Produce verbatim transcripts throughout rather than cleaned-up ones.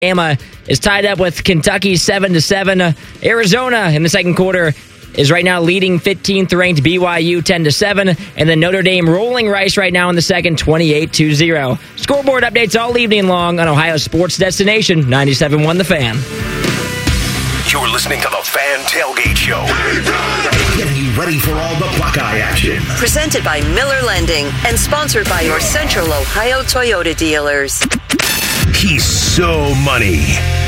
Alabama is tied up with Kentucky seven to seven. Uh, Arizona in the second quarter is right now leading fifteenth ranked B Y U ten to seven, and then Notre Dame rolling Rice right now in the second twenty-eight to zero. Scoreboard updates all evening long on Ohio Sports Destination ninety-seven point one The Fan. You're listening to the Fan Tailgate Show. Getting you ready for all the Buckeye action. Presented by Miller Lending and sponsored by your Central Ohio Toyota dealers. He's so money.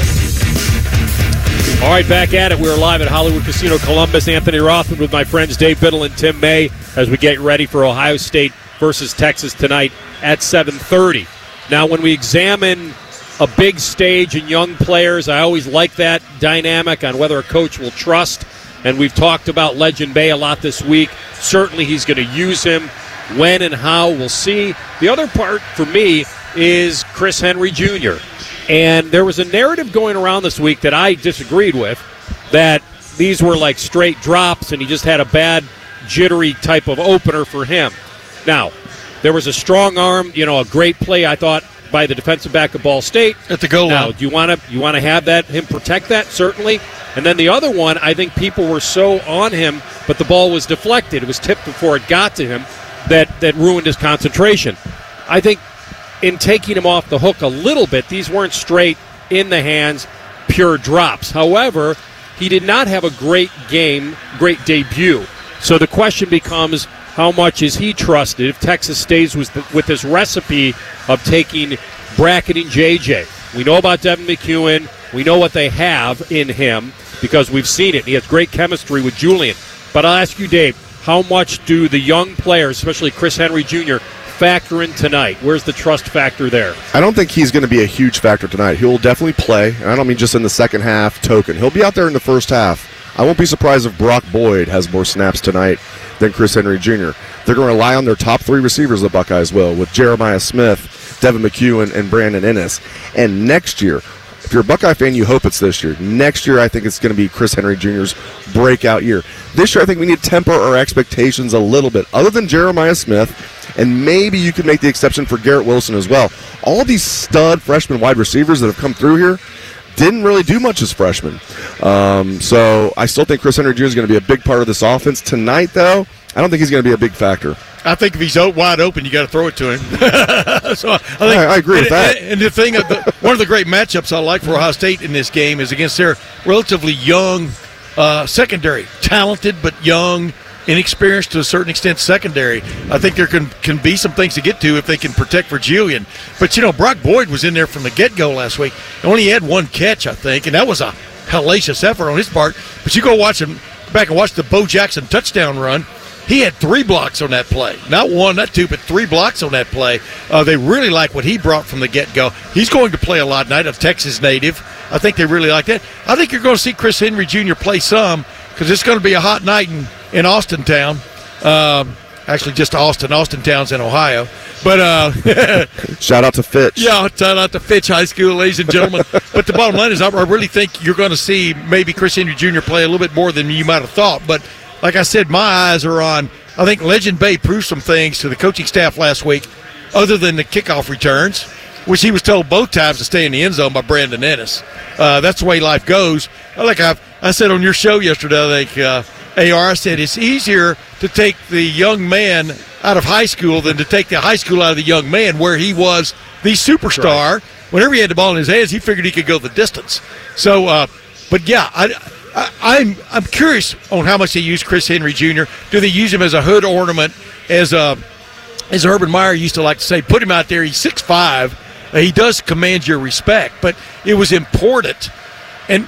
All right, back at it. We're live at Hollywood Casino Columbus. Anthony Rothman with my friends Dave Biddle and Tim May as we get ready for Ohio State versus Texas tonight at seven thirty. Now, when we examine a big stage and young players, I always like that dynamic on whether a coach will trust. And we've talked about Legend Bay a lot this week. Certainly he's going to use him. When and how, we'll see. The other part for me is Chris Henry Junior And there was a narrative going around this week that I disagreed with, that these were like straight drops and he just had a bad, jittery type of opener for him. Now, there was a strong arm, you know, a great play, I thought, by the defensive back of Ball State. At the goal now, line. do you want to you want to have that him protect that? Certainly. And then the other one, I think people were so on him, but the ball was deflected. It was tipped before it got to him that, that ruined his concentration. I think in taking him off the hook a little bit, these weren't straight in the hands, pure drops. However, he did not have a great game, great debut. So the question becomes, how much is he trusted if Texas stays with, the, with this recipe of taking, bracketing J J? We know about Devin McEwen. We know what they have in him because we've seen it. He has great chemistry with Julian. But I'll ask you, Dave, how much do the young players, especially Chris Henry Junior, factor in tonight? Where's the trust factor there? I don't think he's going to be a huge factor tonight. He'll definitely play, and I don't mean just in the second half token. He'll be out there in the first half. I won't be surprised if Brock Boyd has more snaps tonight than Chris Henry Junior They're going to rely on their top three receivers, the Buckeyes will, with Jeremiah Smith, Devin McEwen, and Brandon Ennis. And next year, if you're a Buckeye fan, you hope it's this year. Next year, I think it's going to be Chris Henry Junior's breakout year. This year, I think we need to temper our expectations a little bit. Other than Jeremiah Smith, and maybe you could make the exception for Garrett Wilson as well. All these stud freshman wide receivers that have come through here didn't really do much as freshmen. Um, so I still think Chris Henry Junior is going to be a big part of this offense. Tonight, though, I don't think he's going to be a big factor. I think if he's wide open, you got to throw it to him. so I, think, I, I agree and, with that. And the thing, the, one of the great matchups I like for Ohio State in this game is against their relatively young uh, secondary, talented but young, inexperienced to a certain extent secondary. I think there can can be some things to get to if they can protect for Julian. But, you know, Brock Boyd was in there from the get-go last week. He only had one catch, I think, and that was a hellacious effort on his part. But you go watch him back and watch the Bo Jackson touchdown run. He had three blocks on that play. Not one, not two, but three blocks on that play. Uh, they really like what he brought from the get-go. He's going to play a lot tonight, a Texas native. I think they really like that. I think you're going to see Chris Henry Junior play some because it's going to be a hot night in, in Austin Town. Um, actually, just Austin. Austin Town's in Ohio. But uh, shout out to Fitch. Yeah, shout out to Fitch High School, ladies and gentlemen. But the bottom line is I really think you're going to see maybe Chris Henry Junior play a little bit more than you might have thought. But like I said, my eyes are on, I think Legend Bay proved some things to the coaching staff last week other than the kickoff returns, which he was told both times to stay in the end zone by Brandon Ennis. Uh, that's the way life goes. Like I've, I said on your show yesterday, I think, uh, A R, I said it's easier to take the young man out of high school than to take the high school out of the young man where he was the superstar. Right. Whenever he had the ball in his hands, he figured he could go the distance. So, uh, but yeah, I, I, I'm I'm curious on how much they use Chris Henry Junior Do they use him as a hood ornament, as a, as Urban Meyer used to like to say, put him out there, he's six five, uh, he does command your respect, but it was important, and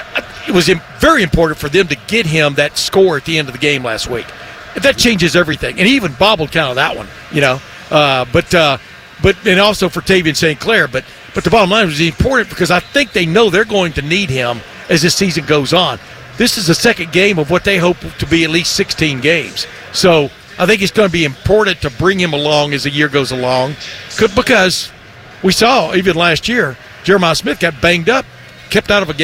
it was very important for them to get him that score at the end of the game last week. That changes everything, and he even bobbled kind of that one, you know, uh, but uh, but and also for Tavian Saint Clair, but but the bottom line was important because I think they know they're going to need him as this season goes on. This is the second game of what they hope to be at least sixteen games. So I think it's going to be important to bring him along as the year goes along because we saw even last year Jeremiah Smith got banged up, kept out of a game.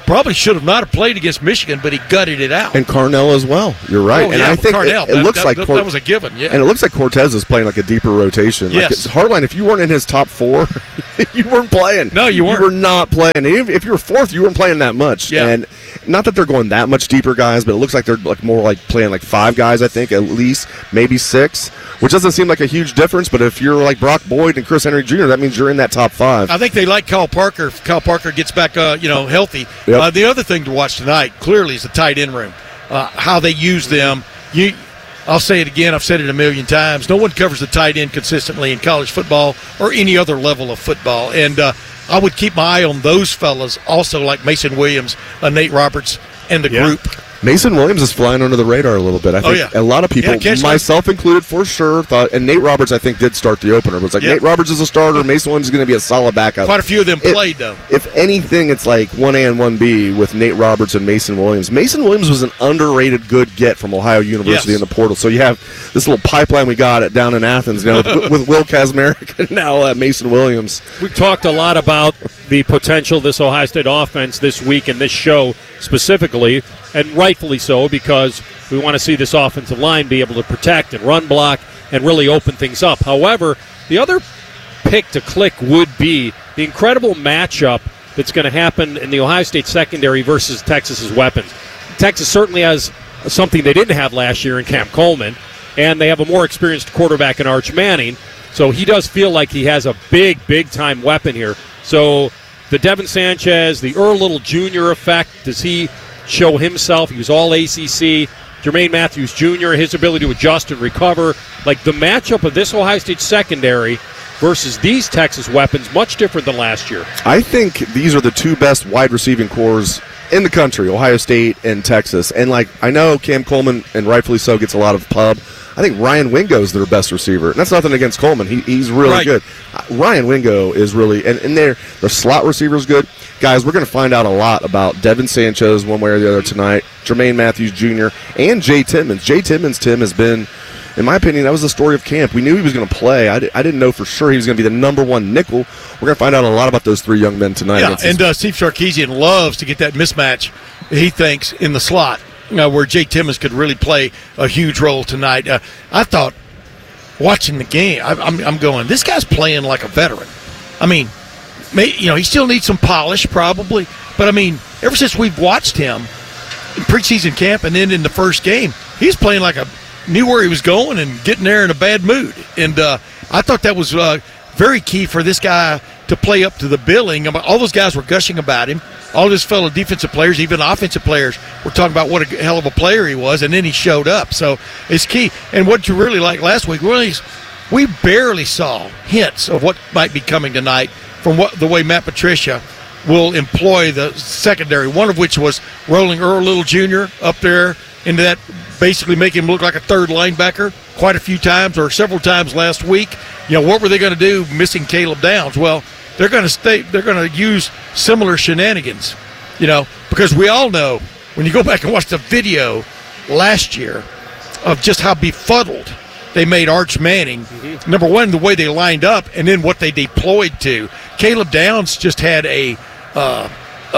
probably should have not have played against Michigan, but he gutted it out. And Carnell as well. You're right. Oh, and yeah, I think Carnell, it, it that, looks that, like that, Cor- that was a given. Yeah, and it looks like Cortez is playing like a deeper rotation. Yes. Like Hardline, if you weren't in his top four, you weren't playing. No, you weren't. You were not playing. And if, if you were fourth, you weren't playing that much. Yeah. And not that they're going that much deeper guys, but it looks like they're like more like playing like five guys, I think, at least, maybe six, which doesn't seem like a huge difference. But if you're like Brock Boyd and Chris Henry Junior, that means you're in that top five. I think they like Kyle Parker. If Kyle Parker gets back, uh, you know, healthy. Yep. Uh, the other thing to watch tonight, clearly, is the tight end room. Uh, how they use them. You, I'll say it again. I've said it a million times. No one covers the tight end consistently in college football or any other level of football. And uh, I would keep my eye on those fellas, also like Mason Williams, uh, Nate Roberts, and the Yeah. group. Mason Williams is flying under the radar a little bit. I think Oh, yeah. a lot of people, Yeah, catch myself included, for sure, thought, and Nate Roberts, I think, did start the opener. But it's like Yeah. Nate Roberts is a starter. Mason Williams is going to be a solid backup. Quite a few of them If- played, though. If anything, it's like one A and one B with Nate Roberts and Mason Williams. Mason Williams was an underrated good get from Ohio University Yes. in the portal. So you have this little pipeline we got it down in Athens, you know, with, with Will Kazmarek and now uh, Mason Williams. We've talked a lot about the potential of this Ohio State offense this week and this show specifically, and rightfully so, because we want to see this offensive line be able to protect and run block and really open things up. However, the other pick to click would be the incredible matchup that's going to happen in the Ohio State secondary versus Texas's weapons. Texas certainly has something they didn't have last year in Cam Coleman, and they have a more experienced quarterback in Arch Manning, so he does feel like he has a big, big-time weapon here. So the Devin Sanchez, the Earl Little Junior effect, does he show himself? He was all A C C. Jermaine Matthews Junior, his ability to adjust and recover. Like the matchup of this Ohio State secondary versus these Texas weapons, much different than last year. I think these are the two best wide receiving cores in the country, Ohio State and Texas. And, like, I know Cam Coleman, and rightfully so, gets a lot of pub. I think Ryan Wingo's their best receiver. And that's nothing against Coleman. He, he's really Right. good. Uh, Ryan Wingo is really – and, and their, their slot receiver is good. Guys, we're going to find out a lot about Devin Sanchez one way or the other tonight, Jermaine Matthews Junior, and Jay Timmons. Jay Timmons, Tim, has been – in my opinion, that was the story of camp. We knew he was going to play. I, di- I didn't know for sure he was going to be the number one nickel. We're going to find out a lot about those three young men tonight. Yeah, against and this- uh, Steve Sarkisian loves to get that mismatch, he thinks, in the slot, uh, where Jay Timmons could really play a huge role tonight. Uh, I thought, watching the game, I, I'm, I'm going, this guy's playing like a veteran. I mean, may, you know, he still needs some polish probably, but, I mean, ever since we've watched him in preseason camp and then in the first game, he's playing like a knew where he was going and getting there in a bad mood. And uh, I thought that was uh, very key for this guy to play up to the billing. All those guys were gushing about him. All his fellow defensive players, even offensive players, were talking about what a hell of a player he was, and then he showed up. So it's key. And what you really liked last week, really, we barely saw hints of what might be coming tonight from what the way Matt Patricia will employ the secondary, one of which was rolling Earl Little Junior up there into that, basically make him look like a third linebacker quite a few times or several times last week. You know, what were they going to do missing Caleb Downs? Well, they're going to stay. They're going to use similar shenanigans, you know, because we all know when you go back and watch the video last year of just how befuddled they made Arch Manning. Mm-hmm. Number one, the way they lined up, and then what they deployed to. Caleb Downs just had a uh, a,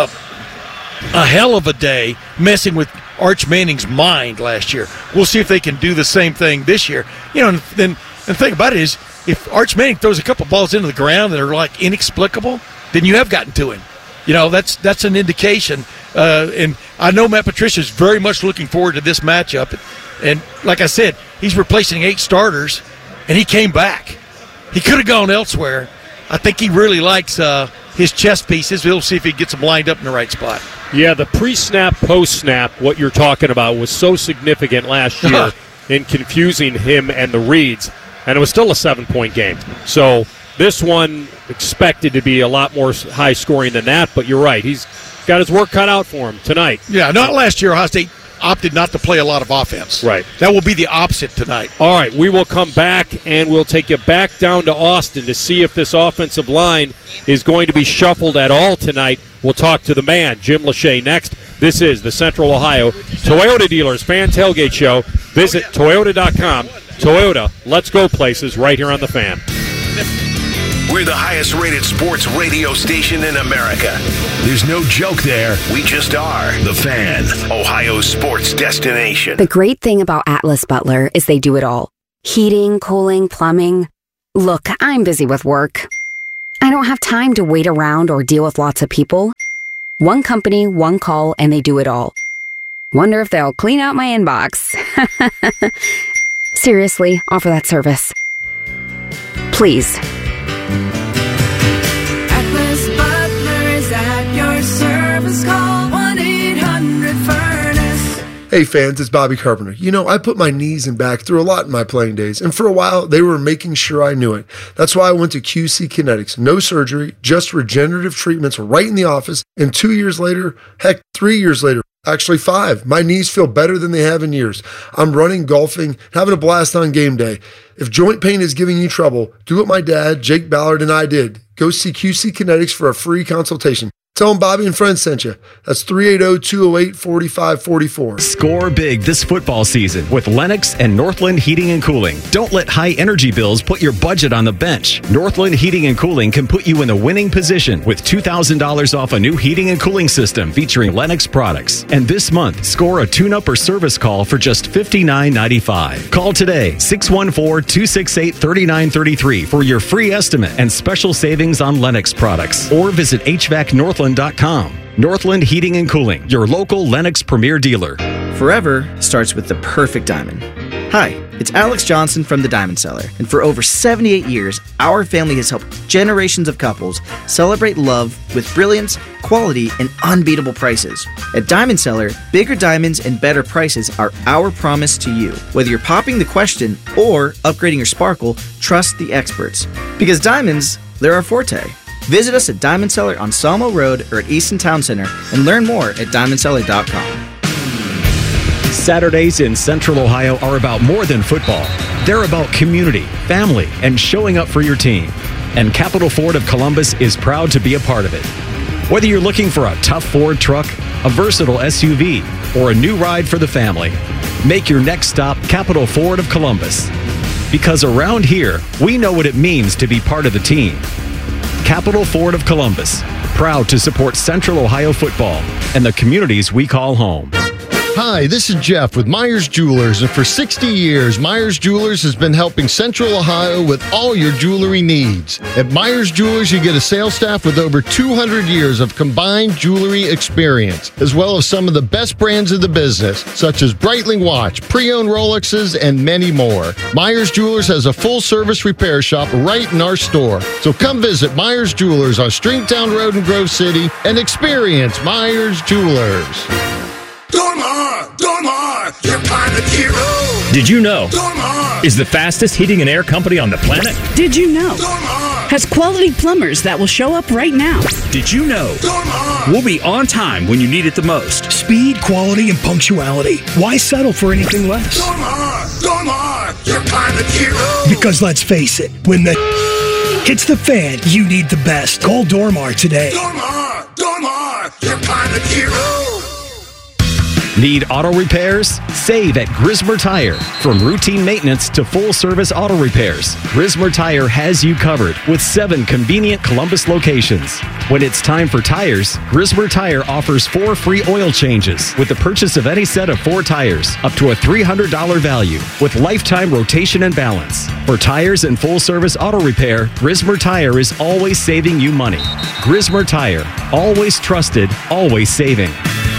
a hell of a day messing with Arch Manning's mind last year. We'll see if they can do the same thing this year. You know, and then and the thing about it is, if Arch Manning throws a couple balls into the ground that are like inexplicable, then you have gotten to him. You know, that's that's an indication. Uh, and I know Matt Patricia is very much looking forward to this matchup. And like I said, he's replacing eight starters, and he came back. He could have gone elsewhere. I think he really likes uh, his chess pieces. We'll see if he gets them lined up in the right spot. Yeah, the pre-snap, post-snap, what you're talking about was so significant last year in confusing him and the reads, and it was still a seven-point game. So this one expected to be a lot more high-scoring than that, but you're right. He's got his work cut out for him tonight. Yeah, not last year. Ohio State opted not to play a lot of offense. Right. That will be the opposite tonight. All right, we will come back, and we'll take you back down to Austin to see if this offensive line is going to be shuffled at all tonight. We'll talk to the man, Jim Lachey, next. This is the Central Ohio Toyota Dealers Fan Tailgate Show. Visit Toyota dot com. Toyota, let's go places right here on The Fan. We're the highest rated sports radio station in America. There's no joke there. We just are. The Fan, Ohio's sports destination. The great thing about Atlas Butler is they do it all. Heating, cooling, plumbing. Look, I'm busy with work. I don't have time to wait around or deal with lots of people. One company, one call, and they do it all. Wonder if they'll clean out my inbox. Seriously, offer that service. Please. Atlas Butler is at your service. Call one eight hundred furnace. Hey fans, it's Bobby Carpenter. You know, I put my knees and back through a lot in my playing days, and for a while, they were making sure I knew it. That's why I went to Q C Kinetics. No surgery, just regenerative treatments right in the office, and two years later, heck, three years later, actually five, my knees feel better than they have in years. I'm running, golfing, having a blast on game day. If joint pain is giving you trouble, do what my dad, Jake Ballard, and I did. Go see Q C Kinetics for a free consultation. Tell them Bobby and friends sent you. That's three eight zero, two zero eight, four five four four. Score big this football season with Lennox and Northland Heating and Cooling. Don't let high energy bills put your budget on the bench. Northland Heating and Cooling can put you in the winning position with two thousand dollars off a new heating and cooling system featuring Lennox products. And this month, score a tune-up or service call for just fifty-nine ninety-five. Call today, six one four, two six eight, three nine three three for your free estimate and special savings on Lennox products. Or visit H V A C Northland dot com. Northland Heating and Cooling, your local Lennox Premier dealer. Forever starts with the perfect diamond. Hi, it's Alex Johnson from The Diamond Seller, and for over seventy-eight years, our family has helped generations of couples celebrate love with brilliance, quality, and unbeatable prices. At Diamond Seller, bigger diamonds and better prices are our promise to you. Whether you're popping the question or upgrading your sparkle, trust the experts. Because diamonds, they're our forte. Visit us at Diamond Seller on Sawmill Road or at Easton Town Center and learn more at diamond seller dot com. Saturdays in Central Ohio are about more than football. They're about community, family, and showing up for your team. And Capital Ford of Columbus is proud to be a part of it. Whether you're looking for a tough Ford truck, a versatile S U V, or a new ride for the family, make your next stop Capital Ford of Columbus. Because around here, we know what it means to be part of the team. Capital Ford of Columbus, proud to support Central Ohio football and the communities we call home. Hi, this is Jeff with Myers Jewelers, and for sixty years, Myers Jewelers has been helping Central Ohio with all your jewelry needs. At Myers Jewelers, you get a sales staff with over two hundred years of combined jewelry experience, as well as some of the best brands in the business, such as Breitling Watch, pre-owned Rolexes, and many more. Myers Jewelers has a full-service repair shop right in our store. So come visit Myers Jewelers on Stringtown Road in Grove City and experience Myers Jewelers. Dormar! Dormar! Your pilot hero! Did you know? Dormar! Is the fastest heating and air company on the planet? Did you know? Dormar! Has quality plumbers that will show up right now. Did you know? Dormar! We'll be on time when you need it the most. Speed, quality, and punctuality. Why settle for anything less? Dormar! Dormar! Your pilot hero! Because let's face it, when the hits the fan, you need the best. Call Dormar today. Dormar! Dormar! Your pilot hero! Need auto repairs? Save at Grismer Tire. From routine maintenance to full-service auto repairs, Grismer Tire has you covered with seven convenient Columbus locations. When it's time for tires, Grismer Tire offers four free oil changes with the purchase of any set of four tires, up to a three hundred dollars value, with lifetime rotation and balance. For tires and full-service auto repair, Grismer Tire is always saving you money. Grismer Tire, always trusted, always saving.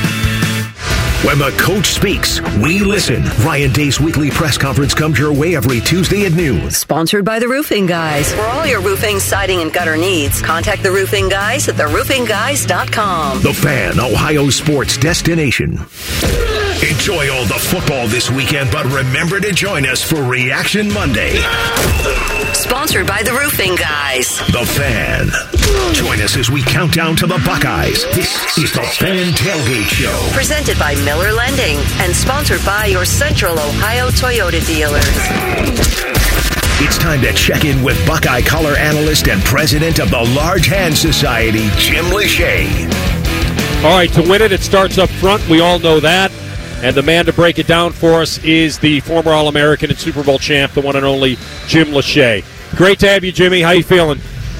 When the coach speaks, we listen. Ryan Day's weekly press conference comes your way every Tuesday at noon. Sponsored by The Roofing Guys. For all your roofing, siding, and gutter needs, contact The Roofing Guys at the roofing guys dot com. The Fan, Ohio sports destination. Enjoy all the football this weekend, but remember to join us for Reaction Monday. Sponsored by The Roofing Guys. The Fan. Join us as we count down to the Buckeyes. This is the Fan Tailgate Show. Presented by Miller Lending and sponsored by your Central Ohio Toyota dealers. It's time to check in with Buckeye color analyst and president of the Large Hand Society, Jim Lachey. All right, to win it, it starts up front. We all know that. And the man to break it down for us is the former All-American and Super Bowl champ, the one and only Jim Lachey. Great to have you, Jimmy. How you feeling?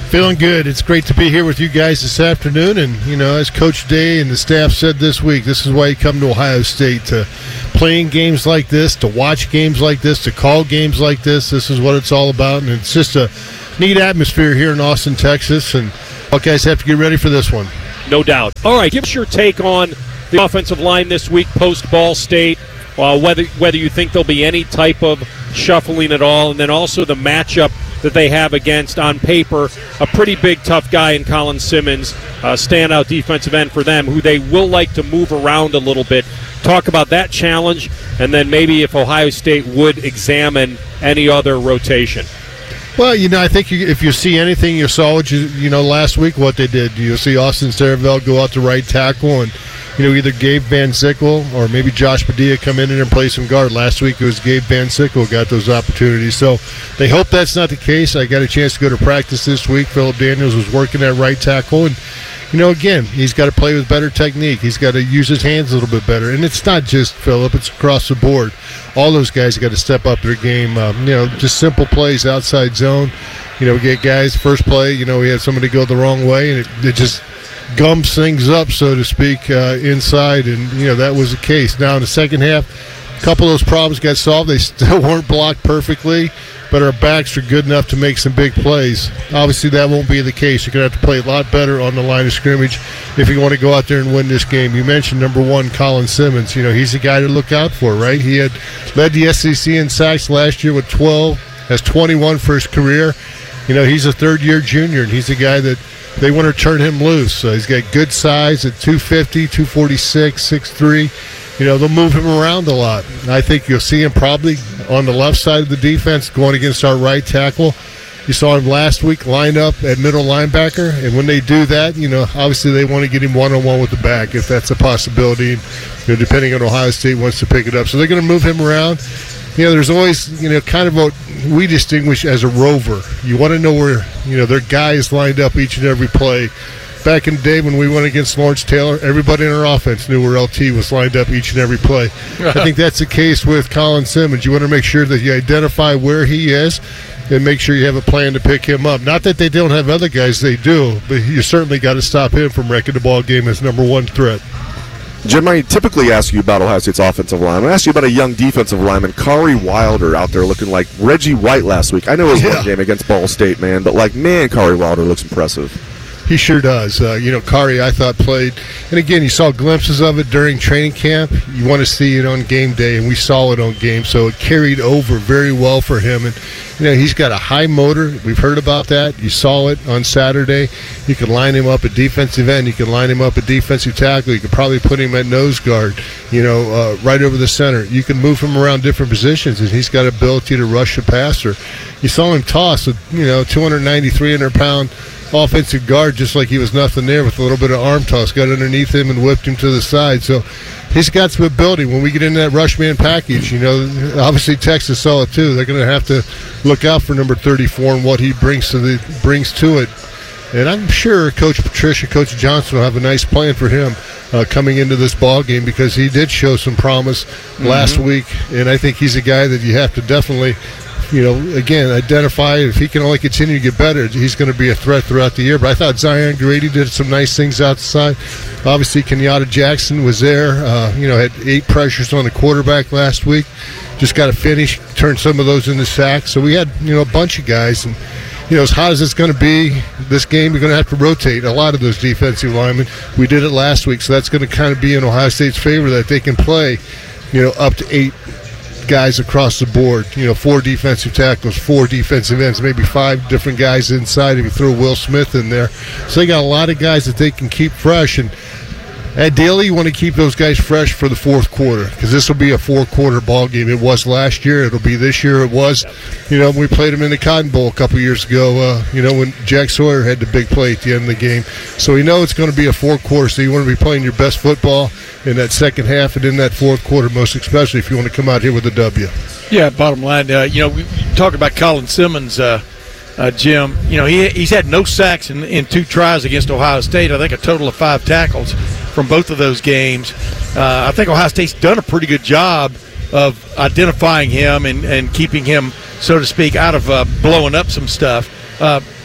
Feeling good. It's great to be here with you guys this afternoon. And, you know, as Coach Day and the staff said this week, this is why you come to Ohio State, to playing games like this, to watch games like this, to call games like this. This is what it's all about. And it's just a neat atmosphere here in Austin, Texas. And you guys have to get ready for this one. No doubt. All right, give us your take on the offensive line this week post-Ball State, uh, whether, whether you think there'll be any type of shuffling at all, and then also the matchup that they have against, on paper, a pretty big, tough guy in Colin Simmons, uh, standout defensive end for them, who they will like to move around a little bit. Talk about that challenge, and then maybe if Ohio State would examine any other rotation. Well, you know, I think you, if you see anything, you saw what you, you know, last week what they did. You'll see Austin Saravell go out to right tackle, and you know, either Gabe Van Sickle or maybe Josh Padilla come in and play some guard. Last week it was Gabe Van Sickle who got those opportunities. So they hope that's not the case. I got a chance to go to practice this week. Philip Daniels was working at right tackle. And, you know, again, he's got to play with better technique. He's got to use his hands a little bit better. And it's not just Philip. It's across the board. All those guys got to step up their game. Um, you know, just simple plays outside zone. You know, we get guys, first play, you know, we had somebody go the wrong way, and it, it just – gums things up, so to speak, uh, inside, and you know that was the case. Now in the second half, a couple of those problems got solved. They still weren't blocked perfectly, but our backs are good enough to make some big plays. Obviously, that won't be the case. You're going to have to play a lot better on the line of scrimmage if you want to go out there and win this game. You mentioned number one, Colin Simmons. You know, he's a guy to look out for, right? He had led the S E C in sacks last year with twelve, has twenty-one for his career. You know, he's a third-year junior, and he's a guy that they want to turn him loose. So he's got good size at two fifty, two forty-six, six three. You know, they'll move him around a lot. I think you'll see him probably on the left side of the defense going against our right tackle. You saw him last week line up at middle linebacker, and when they do that, you know, obviously they want to get him one-on-one with the back if that's a possibility, you know, depending on Ohio State wants to pick it up. So they're going to move him around. You know, there's always, you know, kind of what we distinguish as a rover. You want to know where, you know, their guys lined up each and every play. Back in the day when we went against Lawrence Taylor, everybody in our offense knew where L T was lined up each and every play. I think that's the case with Colin Simmons. You want to make sure that you identify where he is and make sure you have a plan to pick him up. Not that they don't have other guys, they do, but you certainly got to stop him from wrecking the ball game as number one threat. Jim, I typically ask you about Ohio State's offensive line. I'm going to ask you about a young defensive lineman, Kari Wilder, out there looking like Reggie White last week. I know it was yeah. one game against Ball State, man, but, like, man, Kari Wilder looks impressive. He sure does. Uh, you know, Kari, I thought, played. And, again, you saw glimpses of it during training camp. You want to see it on game day, and we saw it on game. So it carried over very well for him. And, you know, he's got a high motor. We've heard about that. You saw it on Saturday. You can line him up at defensive end. You can line him up at defensive tackle. You could probably put him at nose guard, you know, uh, right over the center. You can move him around different positions, and he's got ability to rush the passer. You saw him toss with, you know, two ninety, three hundred pound offensive guard just like he was nothing there with a little bit of arm toss, got underneath him and whipped him to the side. So he's got some ability. When we get into that rush man package, you know, obviously Texas saw it too. They're going to have to look out for number thirty-four and what he brings to the brings to it. And I'm sure Coach Patricia, Coach Johnson will have a nice plan for him uh, coming into this ball game because he did show some promise mm-hmm. last week, and I think he's a guy that you have to definitely, you know, again, identify. If he can only continue to get better, he's going to be a threat throughout the year. But I thought Zion Grady did some nice things outside. Obviously, Kenyatta Jackson was there. Uh, you know, had eight pressures on the quarterback last week. Just got to finish, turn some of those into sacks. So we had, you know, a bunch of guys. And, you know, as hot as it's going to be this game, you're going to have to rotate a lot of those defensive linemen. We did it last week, so that's going to kind of be in Ohio State's favor that they can play, you know, up to eight guys across the board. You know, four defensive tackles, four defensive ends, maybe five different guys inside if you throw Will Smith in there. So they got a lot of guys that they can keep fresh. And ideally, you want to keep those guys fresh for the fourth quarter because this will be a four-quarter ball game. It was last year. It'll be this year. It was, you know, we played them in the Cotton Bowl a couple years ago, uh, you know, when Jack Sawyer had the big play at the end of the game. So we know it's going to be a four-quarter, so you want to be playing your best football in that second half and in that fourth quarter, most especially if you want to come out here with a W. Yeah, bottom line, uh, you know, we talk about Colin Simmons, uh, uh, Jim. You know, he he's had no sacks in, in two tries against Ohio State. I think a total of five tackles from both of those games. Uh, I think Ohio State's done a pretty good job of identifying him and, and keeping him, so to speak, out of uh, blowing up some stuff. Uh,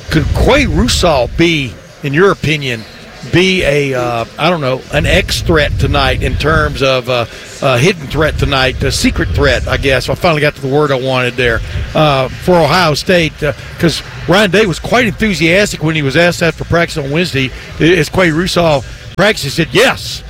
could Quay Russaw be, in your opinion, be a, uh, I don't know, an X threat tonight in terms of uh, a hidden threat tonight, a secret threat, I guess. I finally got to the word I wanted there uh, for Ohio State, because uh, Ryan Day was quite enthusiastic when he was asked after practice on Wednesday, is Quay Russaw practice? He said yes,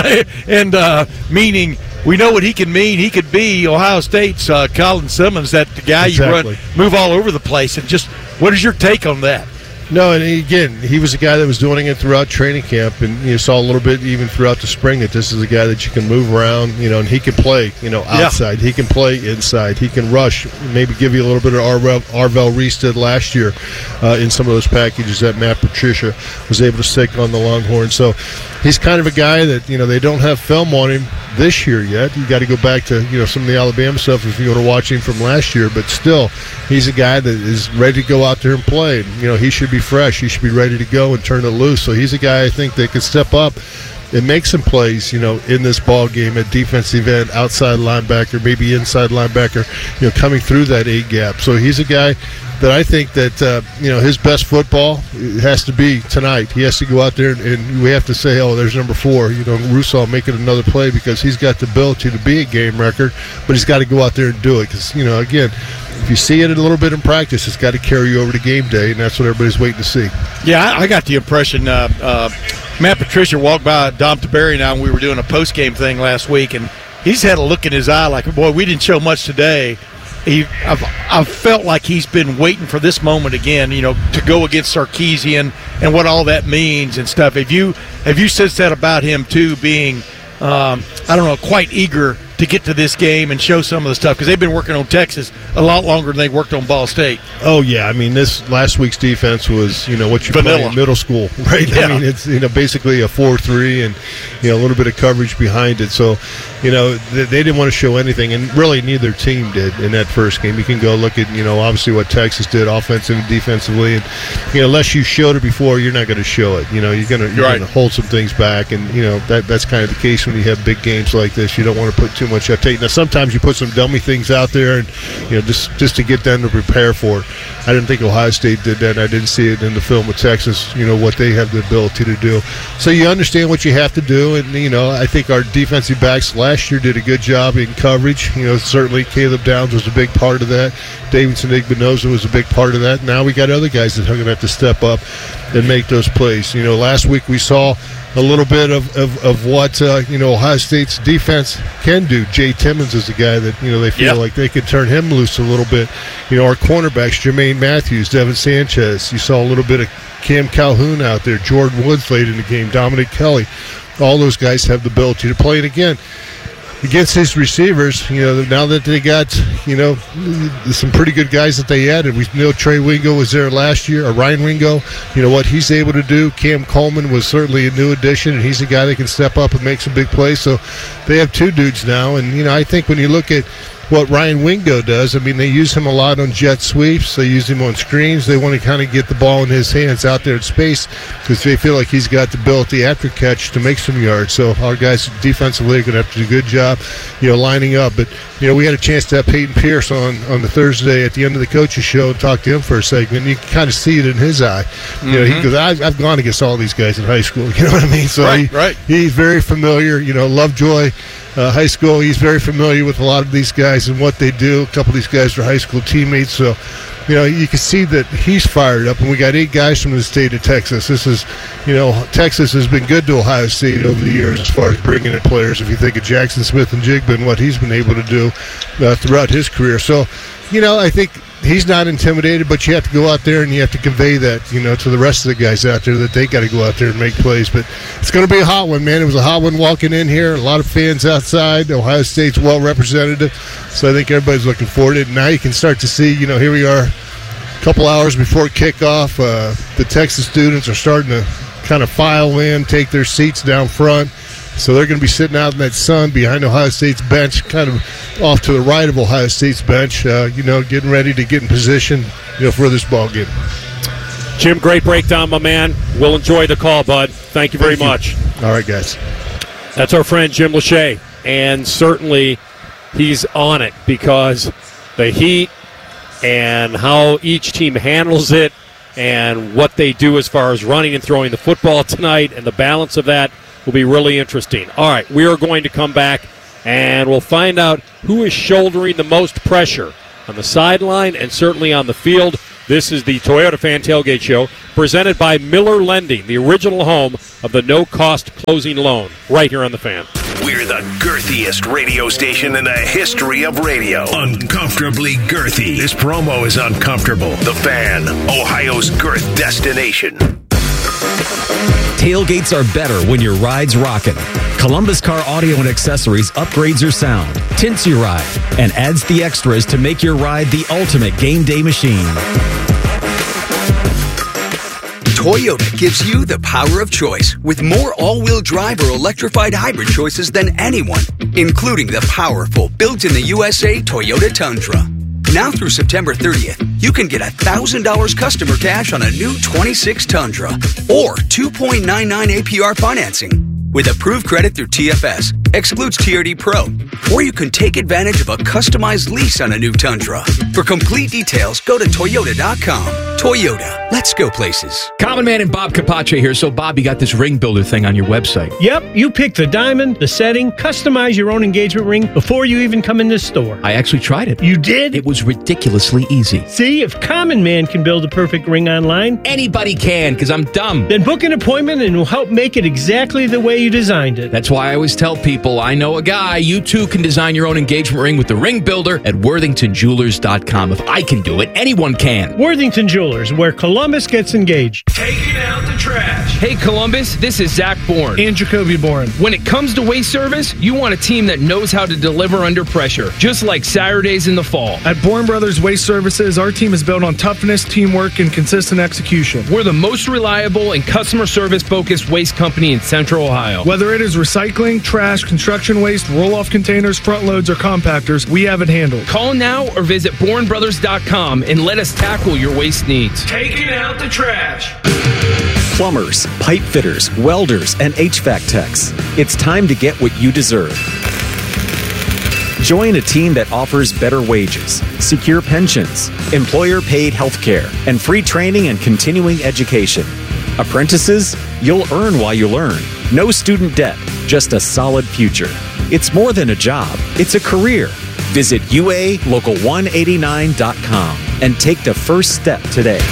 and uh, meaning we know what he can mean. He could be Ohio State's uh, Colin Simmons, that the guy exactly. you run, move all over the place. And just what is your take on that? No, and again, he was a guy that was doing it throughout training camp, and you saw a little bit even throughout the spring that this is a guy that you can move around, you know, and he can play, you know, outside. Yeah. He can play inside. He can rush, maybe give you a little bit of Arvel, Arvel Reese did last year uh, in some of those packages that Matt Patricia was able to stick on the Longhorn. So he's kind of a guy that, you know, they don't have film on him this year yet. You got to go back to, you know, some of the Alabama stuff if you want to watch him from last year, but still, he's a guy that is ready to go out there and play. You know, he should be fresh. He should be ready to go and turn it loose. So he's a guy I think that can step up and make some plays, you know, in this ball game at defensive end, outside linebacker, maybe inside linebacker, you know, coming through that eight gap. So he's a guy that I think that, uh, you know, his best football has to be tonight. He has to go out there, and, and we have to say, oh, there's number four, you know, Russaw making another play, because he's got the ability to be a game record, but he's got to go out there and do it. Because, you know, again, if you see it a little bit in practice, it's got to carry you over to game day, and that's what everybody's waiting to see. Yeah, I, I got the impression uh, uh, Matt Patricia walked by Dom Taberry now, and we were doing a post-game thing last week, and he's had a look in his eye like, boy, we didn't show much today. He, I've, I've felt like he's been waiting for this moment again, you know, to go against Sarkisian and what all that means and stuff. Have you have you said that about him too, being, um, I don't know, quite eager to get to this game and show some of the stuff, because they've been working on Texas a lot longer than they worked on Ball State. Oh yeah, I mean, this last week's defense was, you know, what you Vanilla. play in middle school, right? Yeah. I mean, it's, you know, basically a four three and, you know, a little bit of coverage behind it. So, you know, they, they didn't want to show anything, and really neither team did in that first game. You can go look at, you know, obviously what Texas did offensively and defensively, and, you know, unless you showed it before, you're not going to show it. You know, you're going to you're right. going to hold some things back, and, you know, that that's kind of the case when you have big games like this. You don't want to put too much at tape. Now, sometimes you put some dummy things out there, and, you know, just just to get them to prepare for it. I didn't think Ohio State did that. I didn't see it in the film with Texas, you know, what they have the ability to do. So you understand what you have to do, and, you know, I think our defensive backs last year did a good job in coverage. You know, certainly Caleb Downs was a big part of that. Davidson Igbinoza was a big part of that. Now we got other guys that are going to have to step up and make those plays. You know, last week we saw a little bit of, of, of what, uh, you know, Ohio State's defense can do. Jay Timmons is a guy that, you know, they feel yep. like they could turn him loose a little bit. You know, our cornerbacks, Jermaine Matthews, Devin Sanchez. You saw a little bit of Cam Calhoun out there. Jordan Woods late in the game. Dominic Kelly. All those guys have the ability to play. And again, against his receivers, you know, now that they got, you know, some pretty good guys that they added. We know Trey Wingo was there last year, or Ryan Wingo. You know what he's able to do. Cam Coleman was certainly a new addition, and he's a guy that can step up and make some big plays. So they have two dudes now, and, you know, I think when you look at what Ryan Wingo does, I mean, they use him a lot on jet sweeps. They use him on screens. They want to kind of get the ball in his hands out there in space, because they feel like he's got the ability after catch to make some yards. So our guys defensively are going to have to do a good job, you know, lining up. But, you know, we had a chance to have Peyton Pierce on, on the Thursday at the end of the coaches show and talk to him for a segment. And you can kind of see it in his eye. Mm-hmm. You know, he goes, I've, I've gone against all these guys in high school. You know what I mean? So right, he, right. he's very familiar. You know, Lovejoy Uh, high school, he's very familiar with a lot of these guys and what they do. A couple of these guys are high school teammates, so, you know, you can see that he's fired up. And we got eight guys from the state of Texas. This is, you know, Texas has been good to Ohio State over the years as far as bringing in players. If you think of Jackson Smith and Jigba and what he's been able to do uh, throughout his career. So, you know, I think he's not intimidated, but you have to go out there and you have to convey that, you know, to the rest of the guys out there, that they got to go out there and make plays. But it's going to be a hot one, man. It was a hot one walking in here. A lot of fans outside. Ohio State's well represented, so I think everybody's looking forward to it. Now you can start to see, you know, here we are a couple hours before kickoff. Uh, the Texas students are starting to kind of file in, take their seats down front. So they're going to be sitting out in that sun behind Ohio State's bench, kind of off to the right of Ohio State's bench, uh, you know, getting ready to get in position, you know, for this ball game. Jim, great breakdown, my man. We'll enjoy the call, bud. Thank you very Thank you. much. All right, guys. That's our friend Jim Lachey, and certainly he's on it because the heat and how each team handles it and what they do as far as running and throwing the football tonight and the balance of that will be really interesting. All right, we are going to come back, and we'll find out who is shouldering the most pressure on the sideline and certainly on the field. This is the Toyota Fan Tailgate Show, presented by Miller Lending, the original home of the no-cost closing loan, right here on The Fan. We're the girthiest radio station in the history of radio. Uncomfortably girthy. This promo is uncomfortable. The Fan, Ohio's girth destination. Tailgates are better when your ride's rocking. Columbus Car Audio and Accessories upgrades your sound, tints your ride, and adds the extras to make your ride the ultimate game day machine. Toyota gives you the power of choice with more all-wheel drive or electrified hybrid choices than anyone, including the powerful built-in-the-U S A Toyota Tundra. Now through September thirtieth, you can get one thousand dollars customer cash on a new twenty-six Tundra or two point nine nine A P R financing with approved credit through T F S, excludes T R D Pro, or you can take advantage of a customized lease on a new Tundra. For complete details, go to Toyota dot com. Toyota, let's go places. Common Man and Bob Capaccio here. So, Bob, you got this ring builder thing on your website. Yep, you pick the diamond, the setting, customize your own engagement ring before you even come in this store. I actually tried it. You did? It was ridiculously easy. See, if Common Man can build a perfect ring online, anybody can, because I'm dumb. Then book an appointment and we'll help make it exactly the way you designed it. That's why I always tell people, I know a guy. You too can design your own engagement ring with the ring builder at worthington jewelers dot com. If I can do it, anyone can. Worthington Jewelers, where Columbus gets engaged. Taking out the trash. Hey, Columbus, this is Zach Bourne. And Jacoby Bourne. When it comes to waste service, you want a team that knows how to deliver under pressure, just like Saturdays in the fall. At Bourne Brothers Waste Services, our team is built on toughness, teamwork, and consistent execution. We're the most reliable and customer service-focused waste company in Central Ohio. Whether it is recycling, trash, construction waste, roll-off containers, front loads, or compactors, we have it handled. Call now or visit bourne brothers dot com and let us tackle your waste needs. Taking out the trash. Plumbers, pipe fitters, welders, and H V A C techs. It's time to get what you deserve. Join a team that offers better wages, secure pensions, employer-paid health care, and free training and continuing education. Apprentices? You'll earn while you learn. No student debt, just a solid future. It's more than a job, it's a career. Visit U A local one eighty-nine dot com and take the first step today.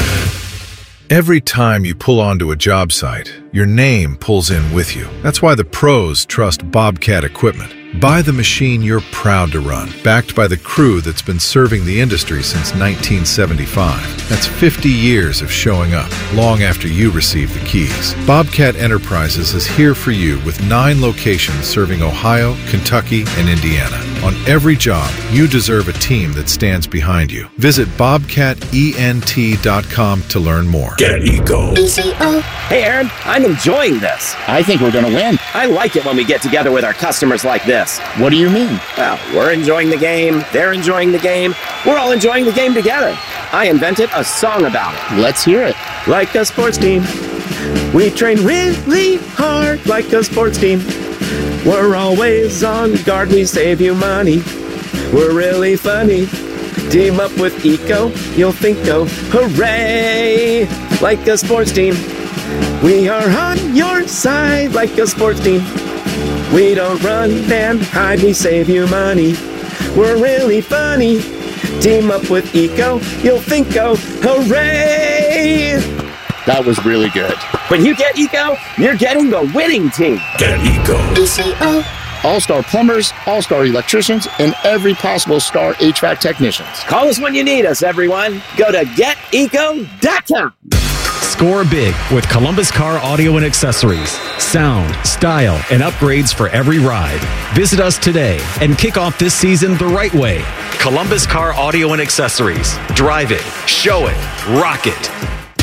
Every time you pull onto a job site, your name pulls in with you. That's why the pros trust Bobcat equipment. Buy the machine you're proud to run, backed by the crew that's been serving the industry since nineteen seventy-five. That's fifty years of showing up, long after you receive the keys. Bobcat Enterprises is here for you with nine locations serving Ohio, Kentucky, and Indiana. On every job, you deserve a team that stands behind you. Visit bobcat ent dot com to learn more. Get Eco. Hey, Aaron, I'm enjoying this. I think we're going to win. I like it when we get together with our customers like this. What do you mean? Well, we're enjoying the game. They're enjoying the game. We're all enjoying the game together. I invented a song about it. Let's hear it. Like a sports team. We train really hard like a sports team. We're always on guard. We save you money. We're really funny. Team up with Eco. You'll think, oh, hooray. Like a sports team. We are on your side like a sports team. We don't run and hide, we save you money. We're really funny. Team up with Eco, you'll think, oh, hooray! That was really good. When you get Eco, you're getting the winning team. Get Eco. Eco. All-star plumbers, all-star electricians, and every possible star H V A C technicians. Call us when you need us, everyone. Go to get eco dot com. Score big with Columbus Car Audio and Accessories. Sound, style, and upgrades for every ride. Visit us today and kick off this season the right way. Columbus Car Audio and Accessories. Drive it, show it, rock it.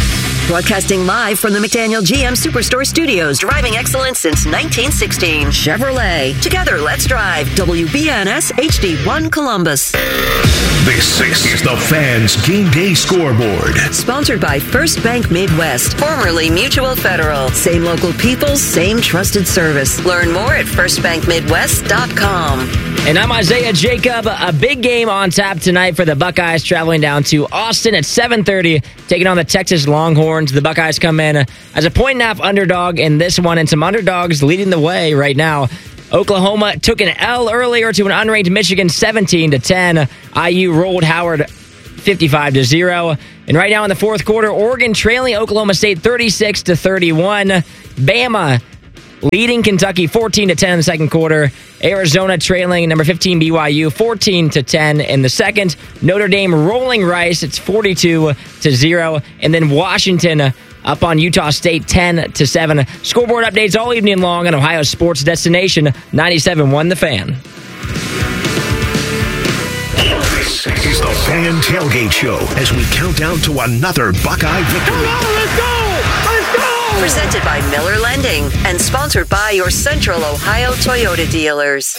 Broadcasting live from the McDaniel G M Superstore Studios, driving excellence since nineteen sixteen. Chevrolet. Together, let's drive. W B N S H D one Columbus. This, this is the Fans Game Day Scoreboard. Sponsored by First Bank Midwest, formerly Mutual Federal. Same local people, same trusted service. Learn more at first bank midwest dot com. And I'm Isaiah Jacob. A big game on tap tonight for the Buckeyes, traveling down to Austin at seven thirty, taking on the Texas Longhorns. The Buckeyes come in as a point and a half underdog in this one, and some underdogs leading the way right now. Oklahoma took an L earlier to an unranked Michigan seventeen to ten. I U rolled Howard fifty-five to zero. And right now in the fourth quarter, Oregon trailing Oklahoma State thirty-six to thirty-one. Bama leading Kentucky fourteen to ten in the second quarter. Arizona trailing number fifteen B Y U fourteen to ten in the second. Notre Dame rolling Rice, it's forty-two to zero. And then Washington up on Utah State ten to seven. Scoreboard updates all evening long on Ohio Sports Destination ninety-seven point one The Fan. This is the Fan Tailgate Show as we count down to another Buckeye victory. Come on, let's go! Let's go! Presented by Miller Lending and sponsored by your Central Ohio Toyota dealers.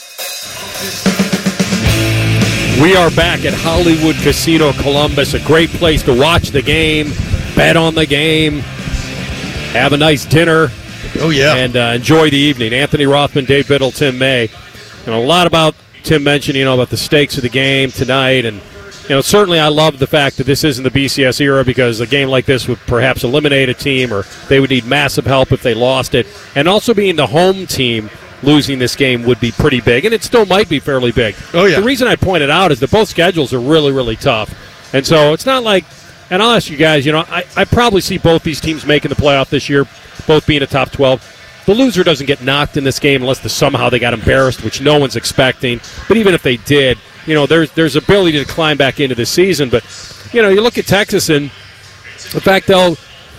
We are back at Hollywood Casino Columbus, a great place to watch the game, bet on the game, have a nice dinner. Oh, yeah. And uh, enjoy the evening. Anthony Rothman, Dave Biddle, Tim May. And a lot about Tim mentioned, you know, about the stakes of the game tonight. And, you know, certainly I love the fact that this isn't the B C S era, because a game like this would perhaps eliminate a team, or they would need massive help if they lost it. And also being the home team, losing this game would be pretty big, and it still might be fairly big. Oh, yeah. The reason I pointed out is that both schedules are really, really tough. And so it's not like, and I'll ask you guys, you know, I, I probably see both these teams making the playoff this year, both being a top twelve. The loser doesn't get knocked in this game unless the, somehow they got embarrassed, which no one's expecting. But even if they did, you know, there's there's ability to climb back into the season. But, you know, you look at Texas, and the fact they'll,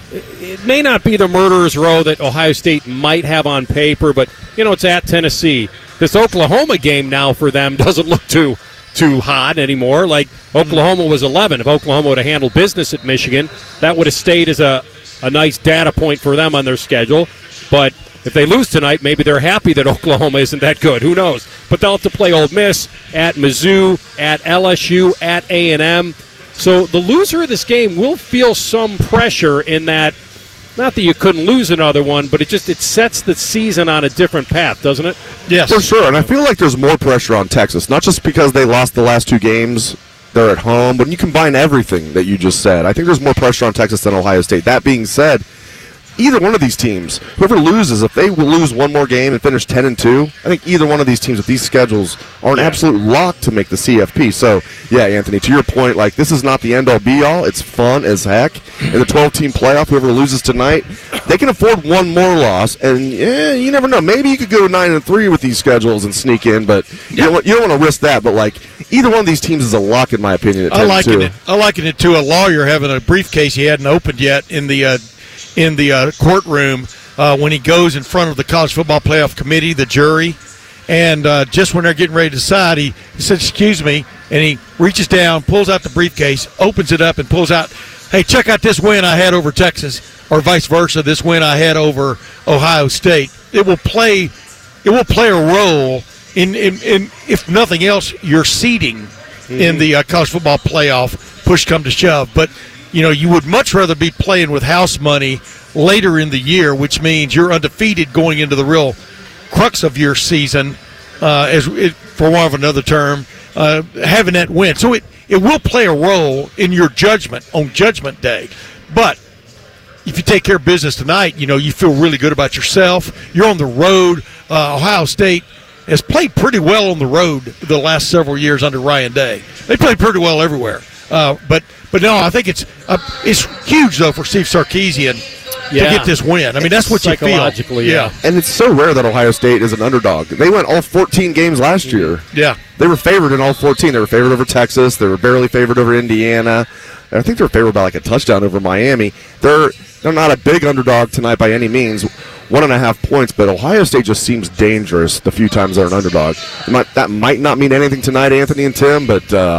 it may not be the murderer's row that Ohio State might have on paper, but, you know, it's at Tennessee. This Oklahoma game now for them doesn't look too too hot anymore. Like, Oklahoma was eleven. If Oklahoma would have handled business at Michigan, that would have stayed as a, a nice data point for them on their schedule. But if they lose tonight, maybe they're happy that Oklahoma isn't that good. Who knows? But they'll have to play Ole Miss, at Mizzou, at L S U, at A and M. So the loser of this game will feel some pressure in that, not that you couldn't lose another one, but it just it sets the season on a different path, doesn't it? Yes. For sure, and I feel like there's more pressure on Texas, not just because they lost the last two games, they're at home, but when you combine everything that you just said, I think there's more pressure on Texas than Ohio State. That being said, either one of these teams, whoever loses, if they will lose one more game and finish ten and two, I think either one of these teams with these schedules are an yeah. absolute lock to make the C F P. So, yeah, Anthony, to your point, like, this is not the end-all be-all. It's fun as heck. In the twelve-team playoff, whoever loses tonight, they can afford one more loss, and yeah, you never know. Maybe you could go nine and three with these schedules and sneak in, but you yeah. don't want, you don't want to risk that. But like, either one of these teams is a lock, in my opinion. At I liken it. I liken it to a lawyer having a briefcase he hadn't opened yet in the. Uh, in the uh, courtroom uh, when he goes in front of the College Football Playoff Committee, the jury, and uh, just when they're getting ready to decide, he, he says, excuse me, and he reaches down, pulls out the briefcase, opens it up, and pulls out, hey, check out this win I had over Texas, or vice versa, this win I had over Ohio State. It will play it will play a role in, in, in if nothing else, your seeding mm-hmm. in the uh, College Football Playoff, push come to shove. But you know, you would much rather be playing with house money later in the year, which means you're undefeated going into the real crux of your season, uh, as it, for want of another term, uh, having that win. So it, it will play a role in your judgment on Judgment Day. But if you take care of business tonight, you know, you feel really good about yourself. You're on the road. Uh, Ohio State has played pretty well on the road the last several years under Ryan Day. They played pretty well everywhere. Uh, but but no, I think it's uh, it's huge though for Steve Sarkisian yeah. to get this win. I mean, that's what you feel. Psychologically, yeah. yeah. And it's so rare that Ohio State is an underdog. They went all fourteen games last year. Yeah, they were favored in all fourteen. They were favored over Texas. They were barely favored over Indiana. I think they were favored by like a touchdown over Miami. They're they're not a big underdog tonight by any means. One and a half points, but Ohio State just seems dangerous the few times they're an underdog. Might, that might not mean anything tonight, Anthony and Tim, but uh,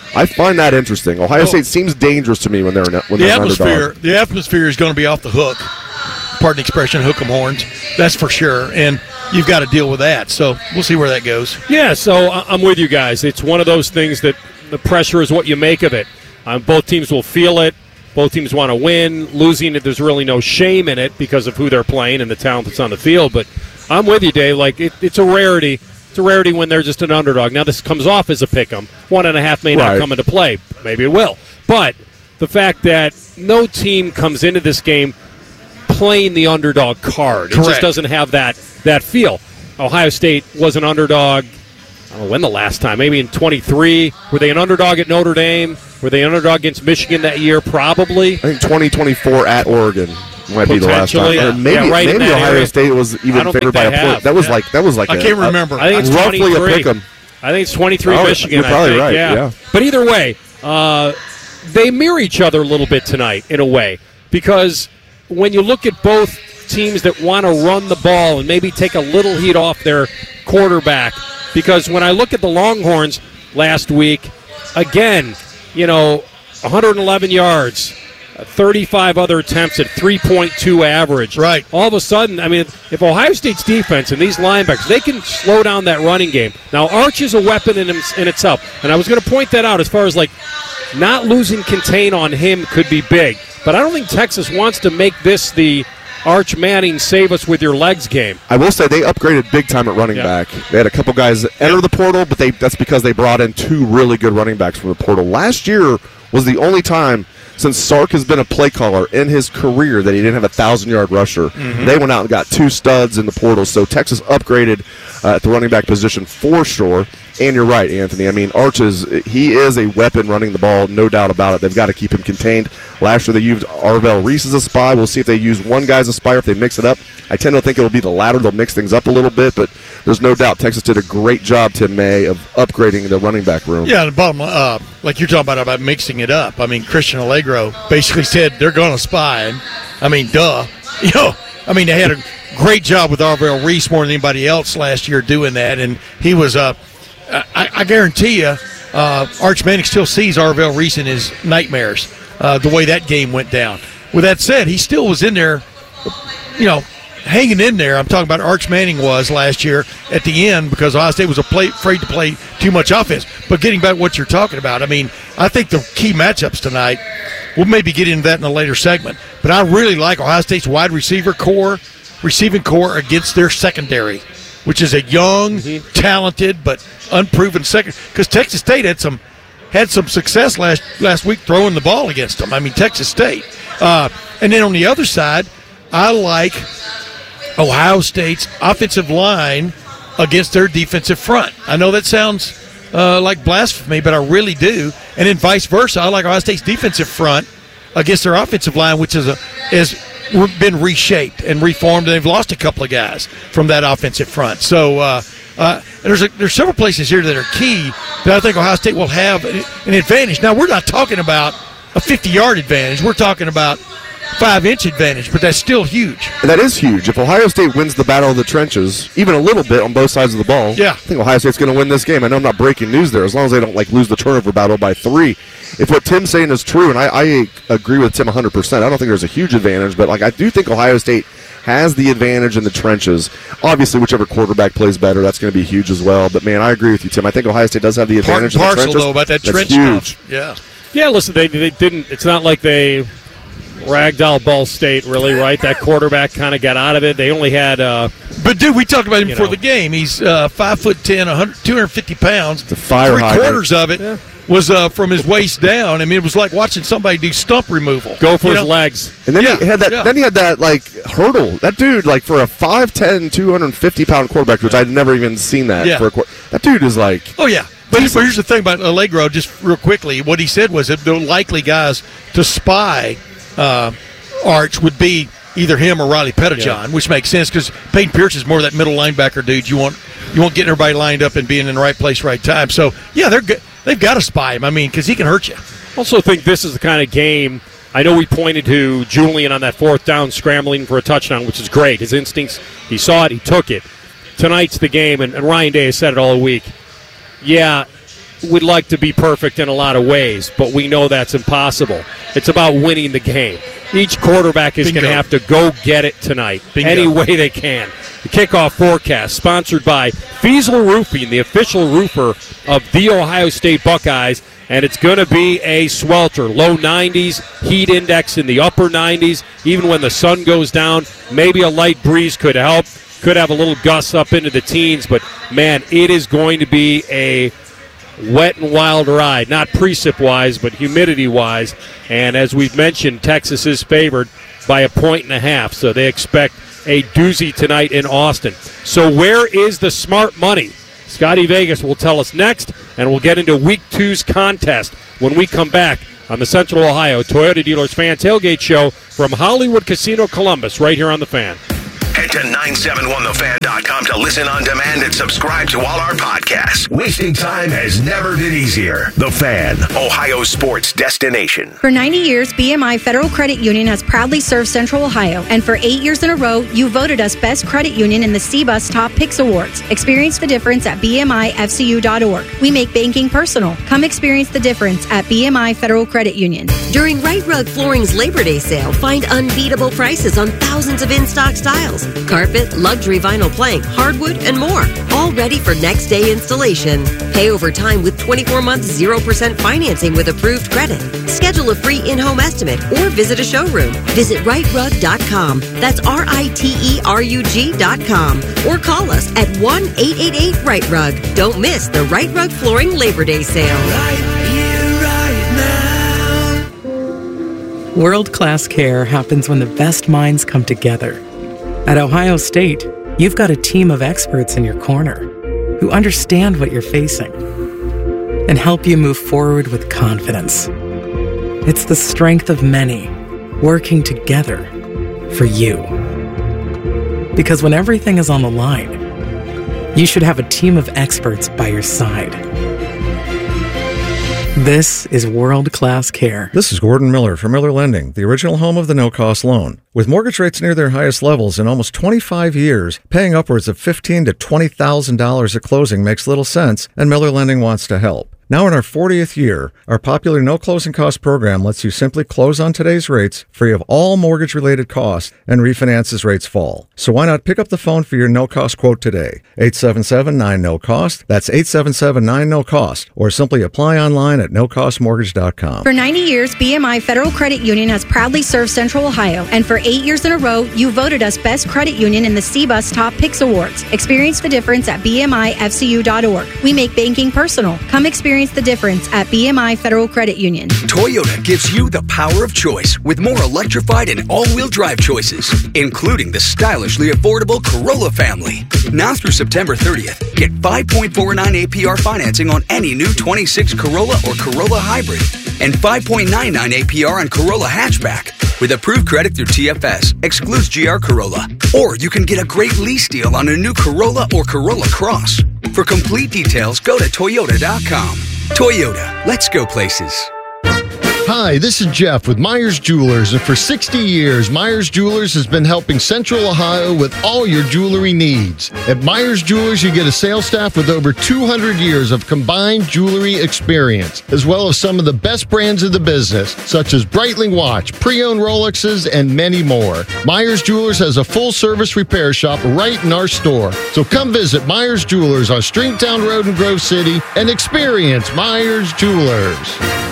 I find that interesting. Ohio State seems dangerous to me when they're in, when the they're an atmosphere. underdog. The atmosphere is going to be off the hook. Pardon the expression, hook 'em horns. That's for sure, and you've got to deal with that. So we'll see where that goes. Yeah, so I- I'm with you guys. It's one of those things that the pressure is what you make of it. Um, both teams will feel it. Both teams want to win. Losing it, there's really no shame in it because of who they're playing and the talent that's on the field. But I'm with you, Dave. Like it, it's a rarity. It's a rarity when they're just an underdog. Now this comes off as a pick 'em. One and a half may not Right. come into play. Maybe it will. But the fact that no team comes into this game playing the underdog card, it Correct. just doesn't have that that feel. Ohio State was an underdog. I don't know when the last time. Maybe in twenty-three. Were they an underdog at Notre Dame? Were they an underdog against Michigan that year? Probably. I think twenty twenty-four at Oregon might be the last time. Potentially, Or maybe yeah, right in maybe that Ohio area. State was I even don't favored think by they a point. have. That was Yeah. like that was like I a, can't remember. I think it's roughly a twenty-three. pick 'em. I think it's twenty-three Oh, Michigan. you're probably I think. right, Yeah. yeah. But either way, uh, they mirror each other a little bit tonight in a way because when you look at both teams that want to run the ball and maybe take a little heat off their quarterback, because when I look at the Longhorns last week, again, you know, one hundred eleven yards. thirty-five other attempts at three point two average. Right. All of a sudden, I mean, if Ohio State's defense and these linebackers, they can slow down that running game. Now, Arch is a weapon in, him, in itself, and I was going to point that out as far as, like, not losing contain on him could be big. But I don't think Texas wants to make this the Arch Manning save us with your legs game. I will say they upgraded big time at running Yeah. back. They had a couple guys enter the portal, but they that's because they brought in two really good running backs from the portal. Last year was the only time since Sark has been a play caller in his career that he didn't have a thousand-yard rusher. Mhm. They went out and got two studs in the portal, so Texas upgraded uh, at the running back position for sure. And you're right, Anthony. I mean, Arch is, he is a weapon running the ball, no doubt about it. They've got to keep him contained. Last year they used Arvell Reese as a spy. We'll see if they use one guy as a spy or if they mix it up. I tend to think it'll be the latter. They'll mix things up a little bit, but there's no doubt Texas did a great job, Tim May, of upgrading the running back room. Yeah, the bottom, uh, like you're talking about about mixing it up. I mean, Christian Allegro basically said they're going to spy. And, I mean, duh. You know, I mean, they had a great job with Arvell Reese more than anybody else last year doing that, and he was uh, I, I guarantee you, uh, Arch Manning still sees Arvell Reese in his nightmares, uh, the way that game went down. With that said, he still was in there, you know, hanging in there. I'm talking about Arch Manning was last year at the end because Ohio State was a play, afraid to play too much offense. But getting back to what you're talking about, I mean, I think the key matchups tonight, we'll maybe get into that in a later segment, but I really like Ohio State's wide receiver core, receiving core against their secondary, which is a young, mm-hmm. talented, but unproven second. Because Texas State had some had some success last last week throwing the ball against them. I mean, Texas State. Uh, and then on the other side, I like Ohio State's offensive line against their defensive front. I know that sounds uh, like blasphemy, but I really do. And then vice versa, I like Ohio State's defensive front against their offensive line, which is a is been reshaped and reformed, and they've lost a couple of guys from that offensive front. So uh, uh, there's a, there's several places here that are key that I think Ohio State will have an advantage. Now, we're not talking about a fifty-yard advantage. We're talking about five-inch advantage, but that's still huge. And that is huge. If Ohio State wins the battle of the trenches, even a little bit on both sides of the ball, yeah. I think Ohio State's going to win this game. I know I'm not breaking news there, as long as they don't like lose the turnover battle by three. If what Tim's saying is true, and I, I agree with Tim one hundred percent, I don't think there's a huge advantage, but like I do think Ohio State has the advantage in the trenches. Obviously, whichever quarterback plays better, that's going to be huge as well. But, man, I agree with you, Tim. I think Ohio State does have the advantage in the Parcel, trenches. though, about that that's trench huge. stuff. Yeah. Yeah, listen, they, they didn't – it's not like they – ragdoll Ball State, really, right? That quarterback kind of got out of it. They only had. Uh, but dude, we talked about him before know. the game. He's uh, five foot ten, one hundred, two hundred fifty pounds. The fire Three hydrant. quarters of it yeah. was uh, from his waist down. I mean, it was like watching somebody do stump removal. Go for you his know? legs. And then yeah. he had that. Yeah. Then he had that like hurdle. That dude, like for a five ten, two hundred fifty pound quarterback, which I'd never even seen that yeah. for a quarter. That dude is like. Oh yeah. But here's the thing about Allegro, just real quickly. What he said was that the likely guys to spy uh, Arch would be either him or Riley Pettijohn, yeah. which makes sense because Peyton Pierce is more that middle linebacker dude. You want you want getting everybody lined up and being in the right place, right time. So yeah, they're good. They've got to spy him. I mean, because he can hurt you. Also, think this is the kind of game. I know we pointed to Julian on that fourth down scrambling for a touchdown, which is great. His instincts, he saw it, he took it. Tonight's the game, and, and Ryan Day has said it all week. Yeah, we'd like to be perfect in a lot of ways, but we know that's impossible. It's about winning the game. Each quarterback is going to have to go get it tonight Bingo. any way they can. The kickoff forecast sponsored by Fiesel Roofing, the official roofer of the Ohio State Buckeyes, and it's going to be a swelter. Low nineties, heat index in the upper nineties. Even when the sun goes down, maybe a light breeze could help. Could have a little gust up into the teens, but, man, it is going to be a wet and wild ride, not precip-wise, but humidity-wise. And as we've mentioned, Texas is favored by a point and a half, so they expect a doozy tonight in Austin. So where is the smart money? Scotty Vegas will tell us next, and we'll get into Week Two's contest when we come back on the Central Ohio Toyota Dealers Fan Tailgate Show from Hollywood Casino Columbus, right here on The Fan. Head to nine seven one the fan dot com to listen on demand and subscribe to all our podcasts. Wasting time has never been easier. The Fan, Ohio sports destination. For ninety years, B M I Federal Credit Union has proudly served Central Ohio, and for eight years in a row, you voted us Best Credit Union in the C B U S Top Picks Awards. Experience the difference at B M I F C U dot org. We make banking personal. Come experience the difference at B M I Federal Credit Union. During Right Rug Flooring's Labor Day sale, find unbeatable prices on thousands of in-stock styles. Carpet, luxury vinyl plank, hardwood, and more. All ready for next day installation. Pay over time with twenty-four months zero percent financing with approved credit. Schedule a free in-home estimate or visit a showroom. Visit right rug dot com. That's R I T E R U G dot com. Or call us at one eight eight eight right rug. Don't miss the Right Rug Flooring Labor Day sale. World-class care happens when the best minds come together. At Ohio State, you've got a team of experts in your corner who understand what you're facing and help you move forward with confidence. It's the strength of many working together for you. Because when everything is on the line, you should have a team of experts by your side. This is world-class care. This is Gordon Miller from Miller Lending, the original home of the no-cost loan. With mortgage rates near their highest levels in almost twenty-five years, paying upwards of fifteen thousand to twenty thousand dollars at closing makes little sense, and Miller Lending wants to help. Now in our fortieth year, our popular no closing cost program lets you simply close on today's rates, free of all mortgage-related costs, and refinance as rates fall. So why not pick up the phone for your no-cost quote today? eight seven seven nine no cost. That's eight seven seven nine no cost. Or simply apply online at no cost mortgage dot com. For ninety years, B M I Federal Credit Union has proudly served Central Ohio, and for eight years in a row, you voted us Best Credit Union in the C B U S Top Picks Awards. Experience the difference at B M I F C U dot org. We make banking personal. Come experience the difference at B M I Federal Credit Union. Toyota gives you the power of choice with more electrified and all-wheel drive choices, including the stylishly affordable Corolla family. Now through September thirtieth, get five point four nine A P R financing on any new twenty-six Corolla or Corolla Hybrid and five point nine nine A P R on Corolla Hatchback. With approved credit through T F S, excludes G R Corolla. Or you can get a great lease deal on a new Corolla or Corolla Cross. For complete details, go to toyota dot com. Toyota, let's go places. Hi, this is Jeff with Myers Jewelers, and for sixty years, Myers Jewelers has been helping Central Ohio with all your jewelry needs. At Myers Jewelers, you get a sales staff with over two hundred years of combined jewelry experience, as well as some of the best brands in the business, such as Breitling Watch, pre-owned Rolexes, and many more. Myers Jewelers has a full-service repair shop right in our store. So come visit Myers Jewelers on Stringtown Road in Grove City and experience Myers Jewelers.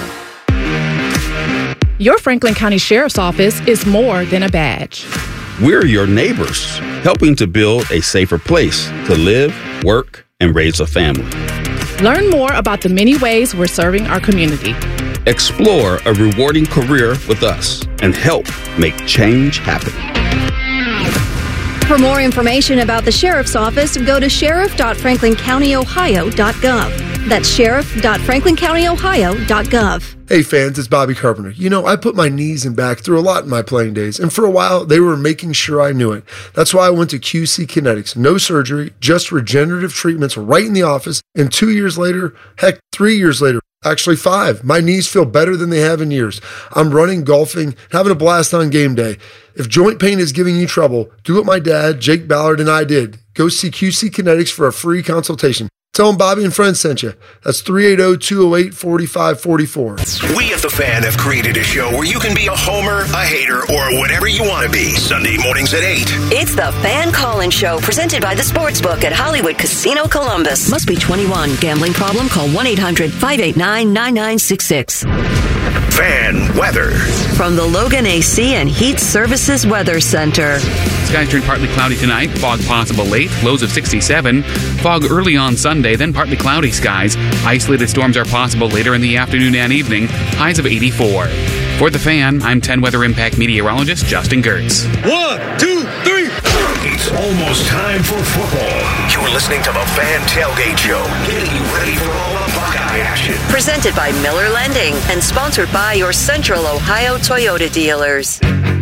Your Franklin County Sheriff's Office is more than a badge. We're your neighbors, helping to build a safer place to live, work, and raise a family. Learn more about the many ways we're serving our community. Explore a rewarding career with us and help make change happen. For more information about the Sheriff's Office, go to sheriff dot franklin county ohio dot gov. That's sheriff dot franklin county ohio dot gov. Hey fans, it's Bobby Carpenter. You know, I put my knees and back through a lot in my playing days, and for a while, they were making sure I knew it. That's why I went to Q C Kinetics. No surgery, just regenerative treatments right in the office, and two years later, heck, three years later, actually five, my knees feel better than they have in years. I'm running, golfing, having a blast on game day. If joint pain is giving you trouble, do what my dad, Jake Ballard, and I did. Go see Q C Kinetics for a free consultation. Tell them Bobby and friends sent you. That's three eight zero, two zero eight, four five four four. We at The Fan have created a show where you can be a homer, a hater, or whatever you want to be. Sunday mornings at eight. It's the Fan Call-In Show, presented by the Sportsbook at Hollywood Casino Columbus. Must be twenty-one. Gambling problem? Call one eight hundred, five eight nine, nine nine six six. Fan weather. From the Logan A C and Heat Services Weather Center. Skies turn partly cloudy tonight. Fog possible late. Lows of sixty-seven. Fog early on Sunday, then partly cloudy skies. Isolated storms are possible later in the afternoon and evening. Highs of eighty-four. For The Fan, I'm ten Weather Impact meteorologist Justin Gertz. One, two, three. It's almost time for football. You're listening to The Fan Tailgate Show, getting you ready for all the Buckeye action. Presented by Miller Lending and sponsored by your Central Ohio Toyota dealers.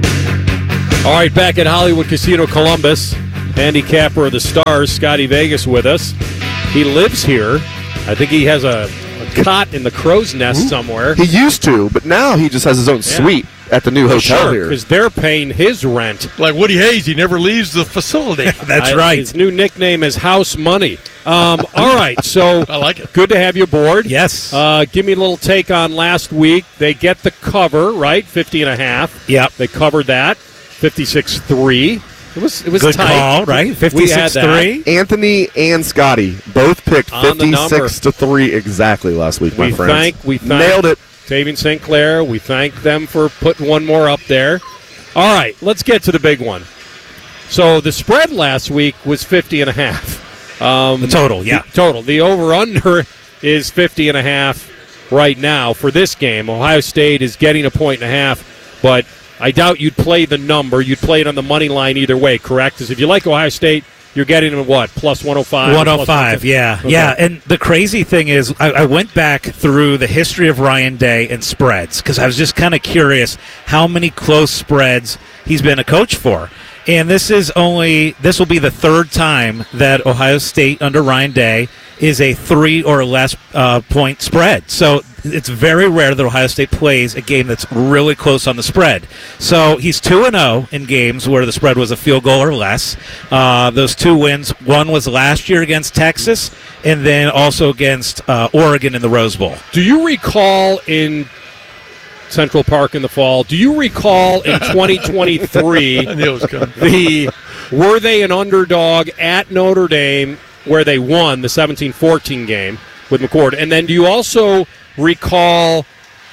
All right, back at Hollywood Casino Columbus, handicapper of the Stars, Scotty Vegas with us. He lives here. I think he has a, a cot in the crow's nest somewhere. He used to, but now he just has his own Yeah. suite at the new Well, hotel sure, here. because they're paying his rent. Like Woody Hayes, he never leaves the facility. I- His new nickname is House Money. Um, all right, so I like it. Good to have you aboard. Yes. Uh, give me a little take on last week. They get the cover, right? fifty and a half. Yep. They covered that. fifty-six three. It was it was Good tight. call, right? We had fifty-six three. that. Anthony and Scotty both picked On the number. fifty-six to three exactly last week, my We friends. thank we thank Nailed it. Tavian Saint Clair. We thank them for putting one more up there. All right, let's get to the big one. So the spread last week was fifty and a half. Um, The total, yeah. the total. The over-under is fifty and a half right now for this game. Ohio State is getting a point and a half, but I doubt you'd play the number. You'd play it on the money line either way, correct? Because if you like Ohio State, you're getting them at what? Plus one oh five? one oh five, yeah. Okay. Yeah, and the crazy thing is I, I went back through the history of Ryan Day and spreads because I was just kind of curious how many close spreads he's been a coach for. And this is only this will be the third time that Ohio State under Ryan Day is a three or less uh, point spread. So it's very rare that Ohio State plays a game that's really close on the spread. So he's two and zero in games where the spread was a field goal or less. Uh, those two wins, one was last year against Texas, and then also against uh, Oregon in the Rose Bowl. Do you recall in Central Park in the fall, do you recall in twenty twenty-three I knew it was coming. the were they an underdog at Notre Dame where they won the seventeen fourteen game with McCord? And then do you also recall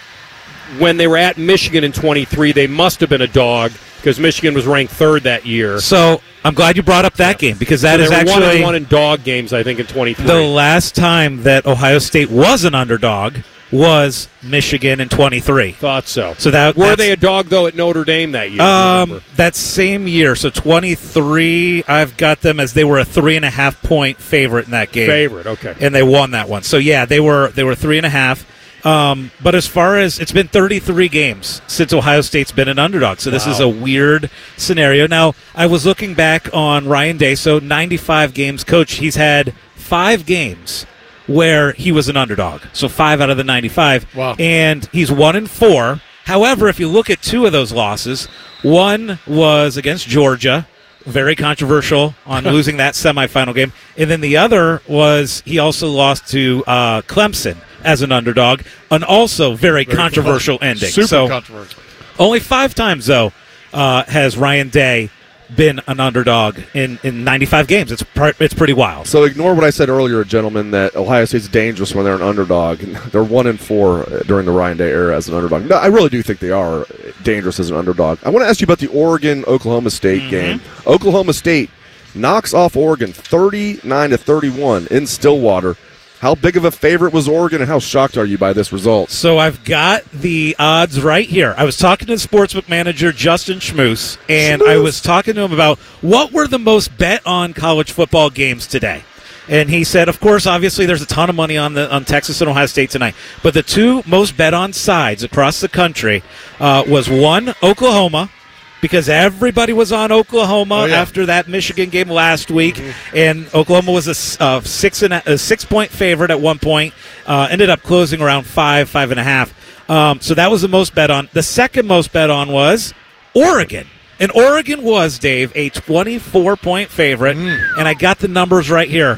when they were at Michigan in twenty-three, they must have been a dog because Michigan was ranked third that year. So I'm glad you brought up that game because that So is they were actually one and one in dog games, I think, in twenty-three. the last time that Ohio State was an underdog was Michigan in twenty-three. Thought so. So that Were that's- they a dog, though, at Notre Dame that year? Um, that same year, so twenty-three, I've got them as they were a three and a half point favorite in that game. Favorite, okay. And they won that one. So yeah, they were they were three and a half. Um, but as far as it's been thirty-three games since Ohio State's been an underdog, so this Wow. is a weird scenario. Now I was looking back on Ryan Day, so ninety-five games, coach. He's had five games where he was an underdog, so five out of the ninety-five. Wow. And he's one and four. However, if you look at two of those losses, one was against Georgia, very controversial on losing that semifinal game, and then the other was he also lost to uh, Clemson as an underdog, an also very, Very controversial con- ending. Super so controversial. only five times though uh, has Ryan Day been an underdog in, in ninety-five games. It's pr- it's pretty wild. So ignore what I said earlier, gentlemen, that Ohio State's dangerous when they're an underdog. They're one and four during the Ryan Day era as an underdog. No, I really do think they are dangerous as an underdog. I want to ask you about the Oregon-Oklahoma State Mhm. game. Oklahoma State knocks off Oregon thirty-nine to thirty-one in Stillwater. How big of a favorite was Oregon, and how shocked are you by this result? So I've got the odds right here. I was talking to the sportsbook manager, Justin Schmoose, and I was talking to him about what were the most bet on college football games today. And he said, of course, obviously there's a ton of money on the on Texas and Ohio State tonight. But the two most bet on sides across the country uh, was one, Oklahoma, because everybody was on Oklahoma Oh, yeah. after that Michigan game last week, and Oklahoma was a s- uh, six and a, a six point favorite at one point. Uh, ended up closing around five, five and a half. Um, so that was the most bet on. The second most bet on was Oregon, and Oregon was, Dave, a twenty-four point favorite, and I got the numbers right here.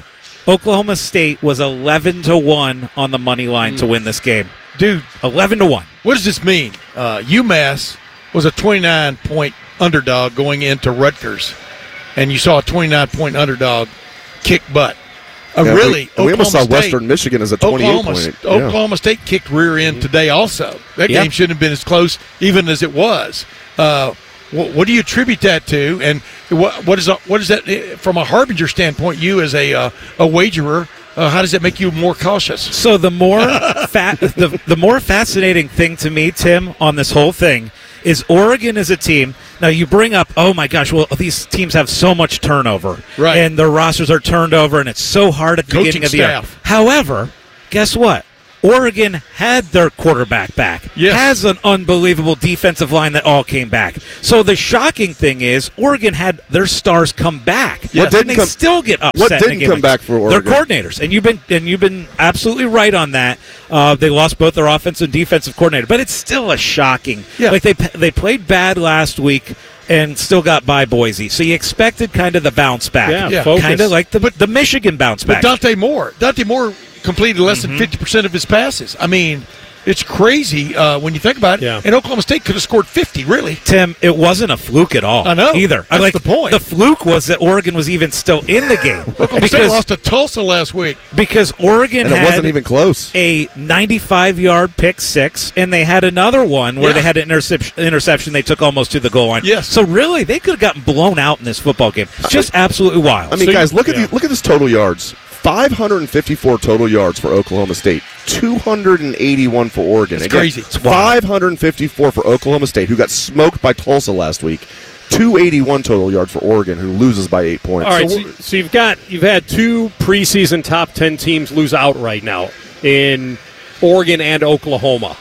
Oklahoma State was eleven to one on the money line mm. to win this game. Dude, eleven to one. What does this mean? Uh, UMass was a twenty-nine point underdog going into Rutgers, and you saw a twenty-nine point underdog kick butt. Uh, yeah, really, we, we almost saw State, Western Michigan as a twenty-eight Oklahoma, point. Yeah. Oklahoma State kicked rear end today also. That yep. game shouldn't have been as close even as it was. Uh, what, what do you attribute that to? And what, what, is, what is that, from a Harbinger standpoint, you as a, uh, a wagerer, Uh, how does that make you more cautious? So the more fa- the, the more fascinating thing to me, Tim, on this whole thing is Oregon as a team. Now you bring up, oh my gosh, well these teams have so much turnover, right? And their rosters are turned over, and it's so hard at the Coaching beginning of the staff. year. However, guess what? Oregon had their quarterback back. Yes. Has an unbelievable defensive line that all came back. So the shocking thing is Oregon had their stars come back. What didn't and they come, still get upset. What in a didn't game come like back for Oregon? Their coordinators. And you've been and you've been absolutely right on that. Uh, they lost both their offensive and defensive coordinator. But it's still a shocking. Yeah. Like they they played bad last week and still got by Boise. So you expected kind of the bounce back. Yeah, Yeah. focus. Kind of like the, the Michigan bounce But back. Dante Moore, Dante Moore completed less Mm-hmm. than fifty percent of his passes. I mean, it's crazy uh, when you think about it. Yeah. And Oklahoma State could have scored fifty, really. Tim, it wasn't a fluke at all. I know. Either. That's I like the point. The fluke was that Oregon was even still in the game. Oklahoma State lost to Tulsa last week. Because Oregon And it had wasn't even close. a ninety-five-yard pick six, and they had another one where Yeah. they had an intercep- interception they took almost to the goal line. Yes. So really, they could have gotten blown out in this football game. It's just absolutely wild. I mean, So guys, you- look at yeah. the, look at this total yards. five hundred fifty-four total yards for Oklahoma State. two hundred eighty-one for Oregon. It's Again, crazy. It's wild. five hundred fifty-four for Oklahoma State, who got smoked by Tulsa last week. two eighty-one total yards for Oregon, who loses by eight points. All right, So so, so you've got you've had two preseason top ten teams lose outright now in Oregon and Oklahoma,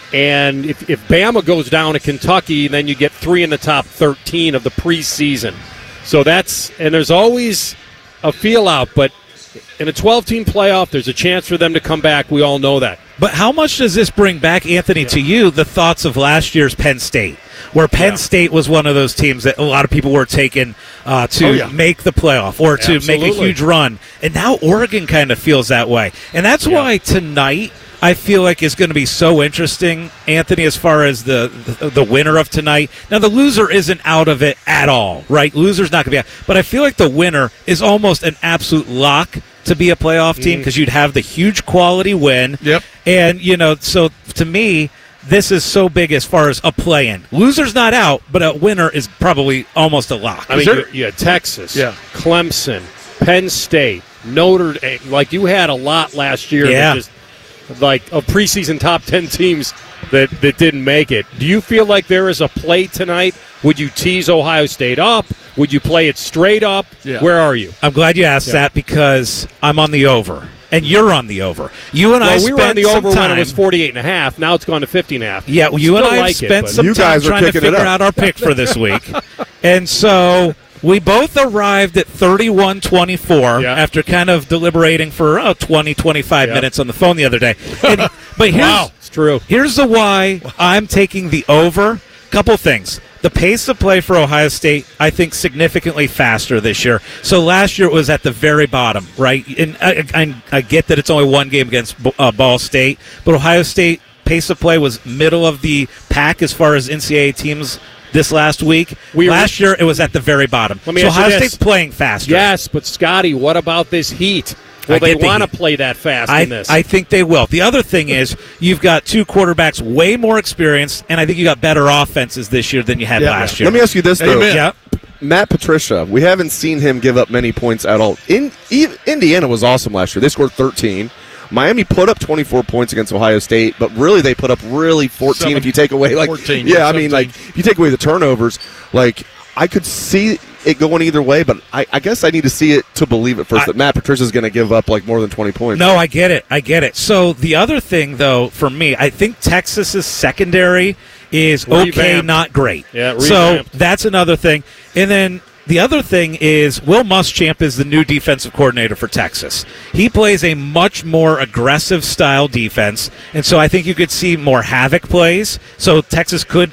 and if, if Bama goes down to Kentucky, then you get three in the top thirteen of the preseason. So that's and there's always a feel out, but in a twelve-team playoff, there's a chance for them to come back. We all know that. But how much does this bring back, Anthony, yeah. to you, the thoughts of last year's Penn State, where Penn yeah. State was one of those teams that a lot of people were taking uh, to oh, yeah. make the playoff or to Absolutely. make a huge run. And now Oregon kind of feels that way. And that's yeah. why tonight I feel like is going to be so interesting, Anthony, as far as the, the the winner of tonight. Now, the loser isn't out of it at all, right? Loser's not going to be out. But I feel like the winner is almost an absolute lock to be a playoff team because mm. you'd have the huge quality win. Yep. And, you know, so to me, this is so big as far as a play-in. Loser's not out, but a winner is probably almost a lock. I mean, you, you had Texas, yeah. Clemson, Penn State, Notre Dame. Like, you had a lot last year. Yeah. That just, like, of preseason top ten teams that, that didn't make it. Do you feel like there is a play tonight? Would you tease Ohio State up? Would you play it straight up? Yeah. Where are you? I'm glad you asked yeah. that because I'm on the over. And you're on the over. You and well, I we spent were on the some over time, when it was forty-eight and a half. Now it's gone to fifty and a half. Yeah, well, you and I like spent it, some you time guys are trying to kicking it figure up. out our pick for this week. And so we both arrived at thirty-one twenty-four yeah. after kind of deliberating for oh, twenty, twenty-five yeah. minutes on the phone the other day. And, but here's, wow, it's true. Here's the why I'm taking the over. Couple things. The pace of play for Ohio State, I think, significantly faster this year. So last year it was at the very bottom, right? And I, I, I get that it's only one game against uh, Ball State, but Ohio State pace of play was middle of the pack as far as N C double A teams this last week. We last were, year it was at the very bottom. Let me so ask you Ohio this. State's playing faster. Yes, but Scotty, what about this heat? Will they want to play that fast I, in this? I think they will. The other thing is you've got two quarterbacks way more experienced, and I think you got better offenses this year than you had yeah, last yeah. year. Let me ask you this, though. Amen. Yeah. Matt Patricia, we haven't seen him give up many points at all. In, Indiana was awesome last year. They scored thirteen. Miami put up twenty-four points against Ohio State, but really they put up really fourteen Seven, if you take away like fourteen, yeah, yeah, I mean seventeen. like if you take away the turnovers, like I could see it going either way, but I, I guess I need to see it to believe it first I, that Matt Patricia's going to give up like more than twenty points. No, I get it. I get it. So the other thing, though, for me, I think Texas's secondary is okay, Revamped. not great. Yeah, so revamped. that's another thing. And then the other thing is Will Muschamp is the new defensive coordinator for Texas. He plays a much more aggressive style defense, and so I think you could see more havoc plays. So Texas could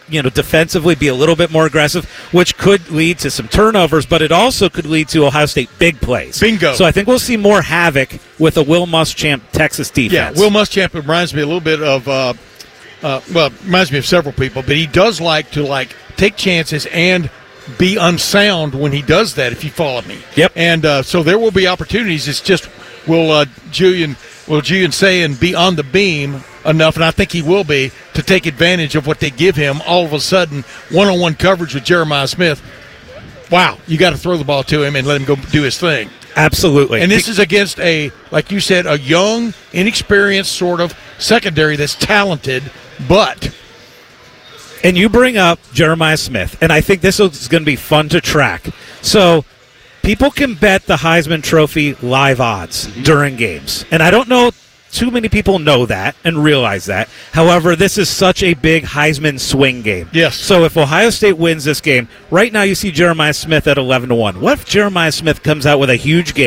you know, defensively be a little bit more aggressive, which could lead to some turnovers, but it also could lead to Ohio State big plays. Bingo. So I think we'll see more havoc with a Will Muschamp Texas defense. Yeah, Will Muschamp reminds me a little bit of, uh, uh, well, reminds me of several people, but he does like to, like, take chances and be unsound when he does that, if you follow me. Yep. And uh, so there will be opportunities. It's just, will uh, Julian will Julian Sayin be on the beam enough, and I think he will be, to take advantage of what they give him. All of a sudden, one-on-one coverage with Jeremiah Smith. Wow, you got to throw the ball to him and let him go do his thing. Absolutely. And this is against a, like you said, a young, inexperienced sort of secondary that's talented, but... And you bring up Jeremiah Smith, and I think this is going to be fun to track. So people can bet the Heisman Trophy live odds mm-hmm. during games. And I don't know too many people know that and realize that. However, this is such a big Heisman swing game. Yes. So if Ohio State wins this game, right now you see Jeremiah Smith at eleven to one. What if Jeremiah Smith comes out with a huge game?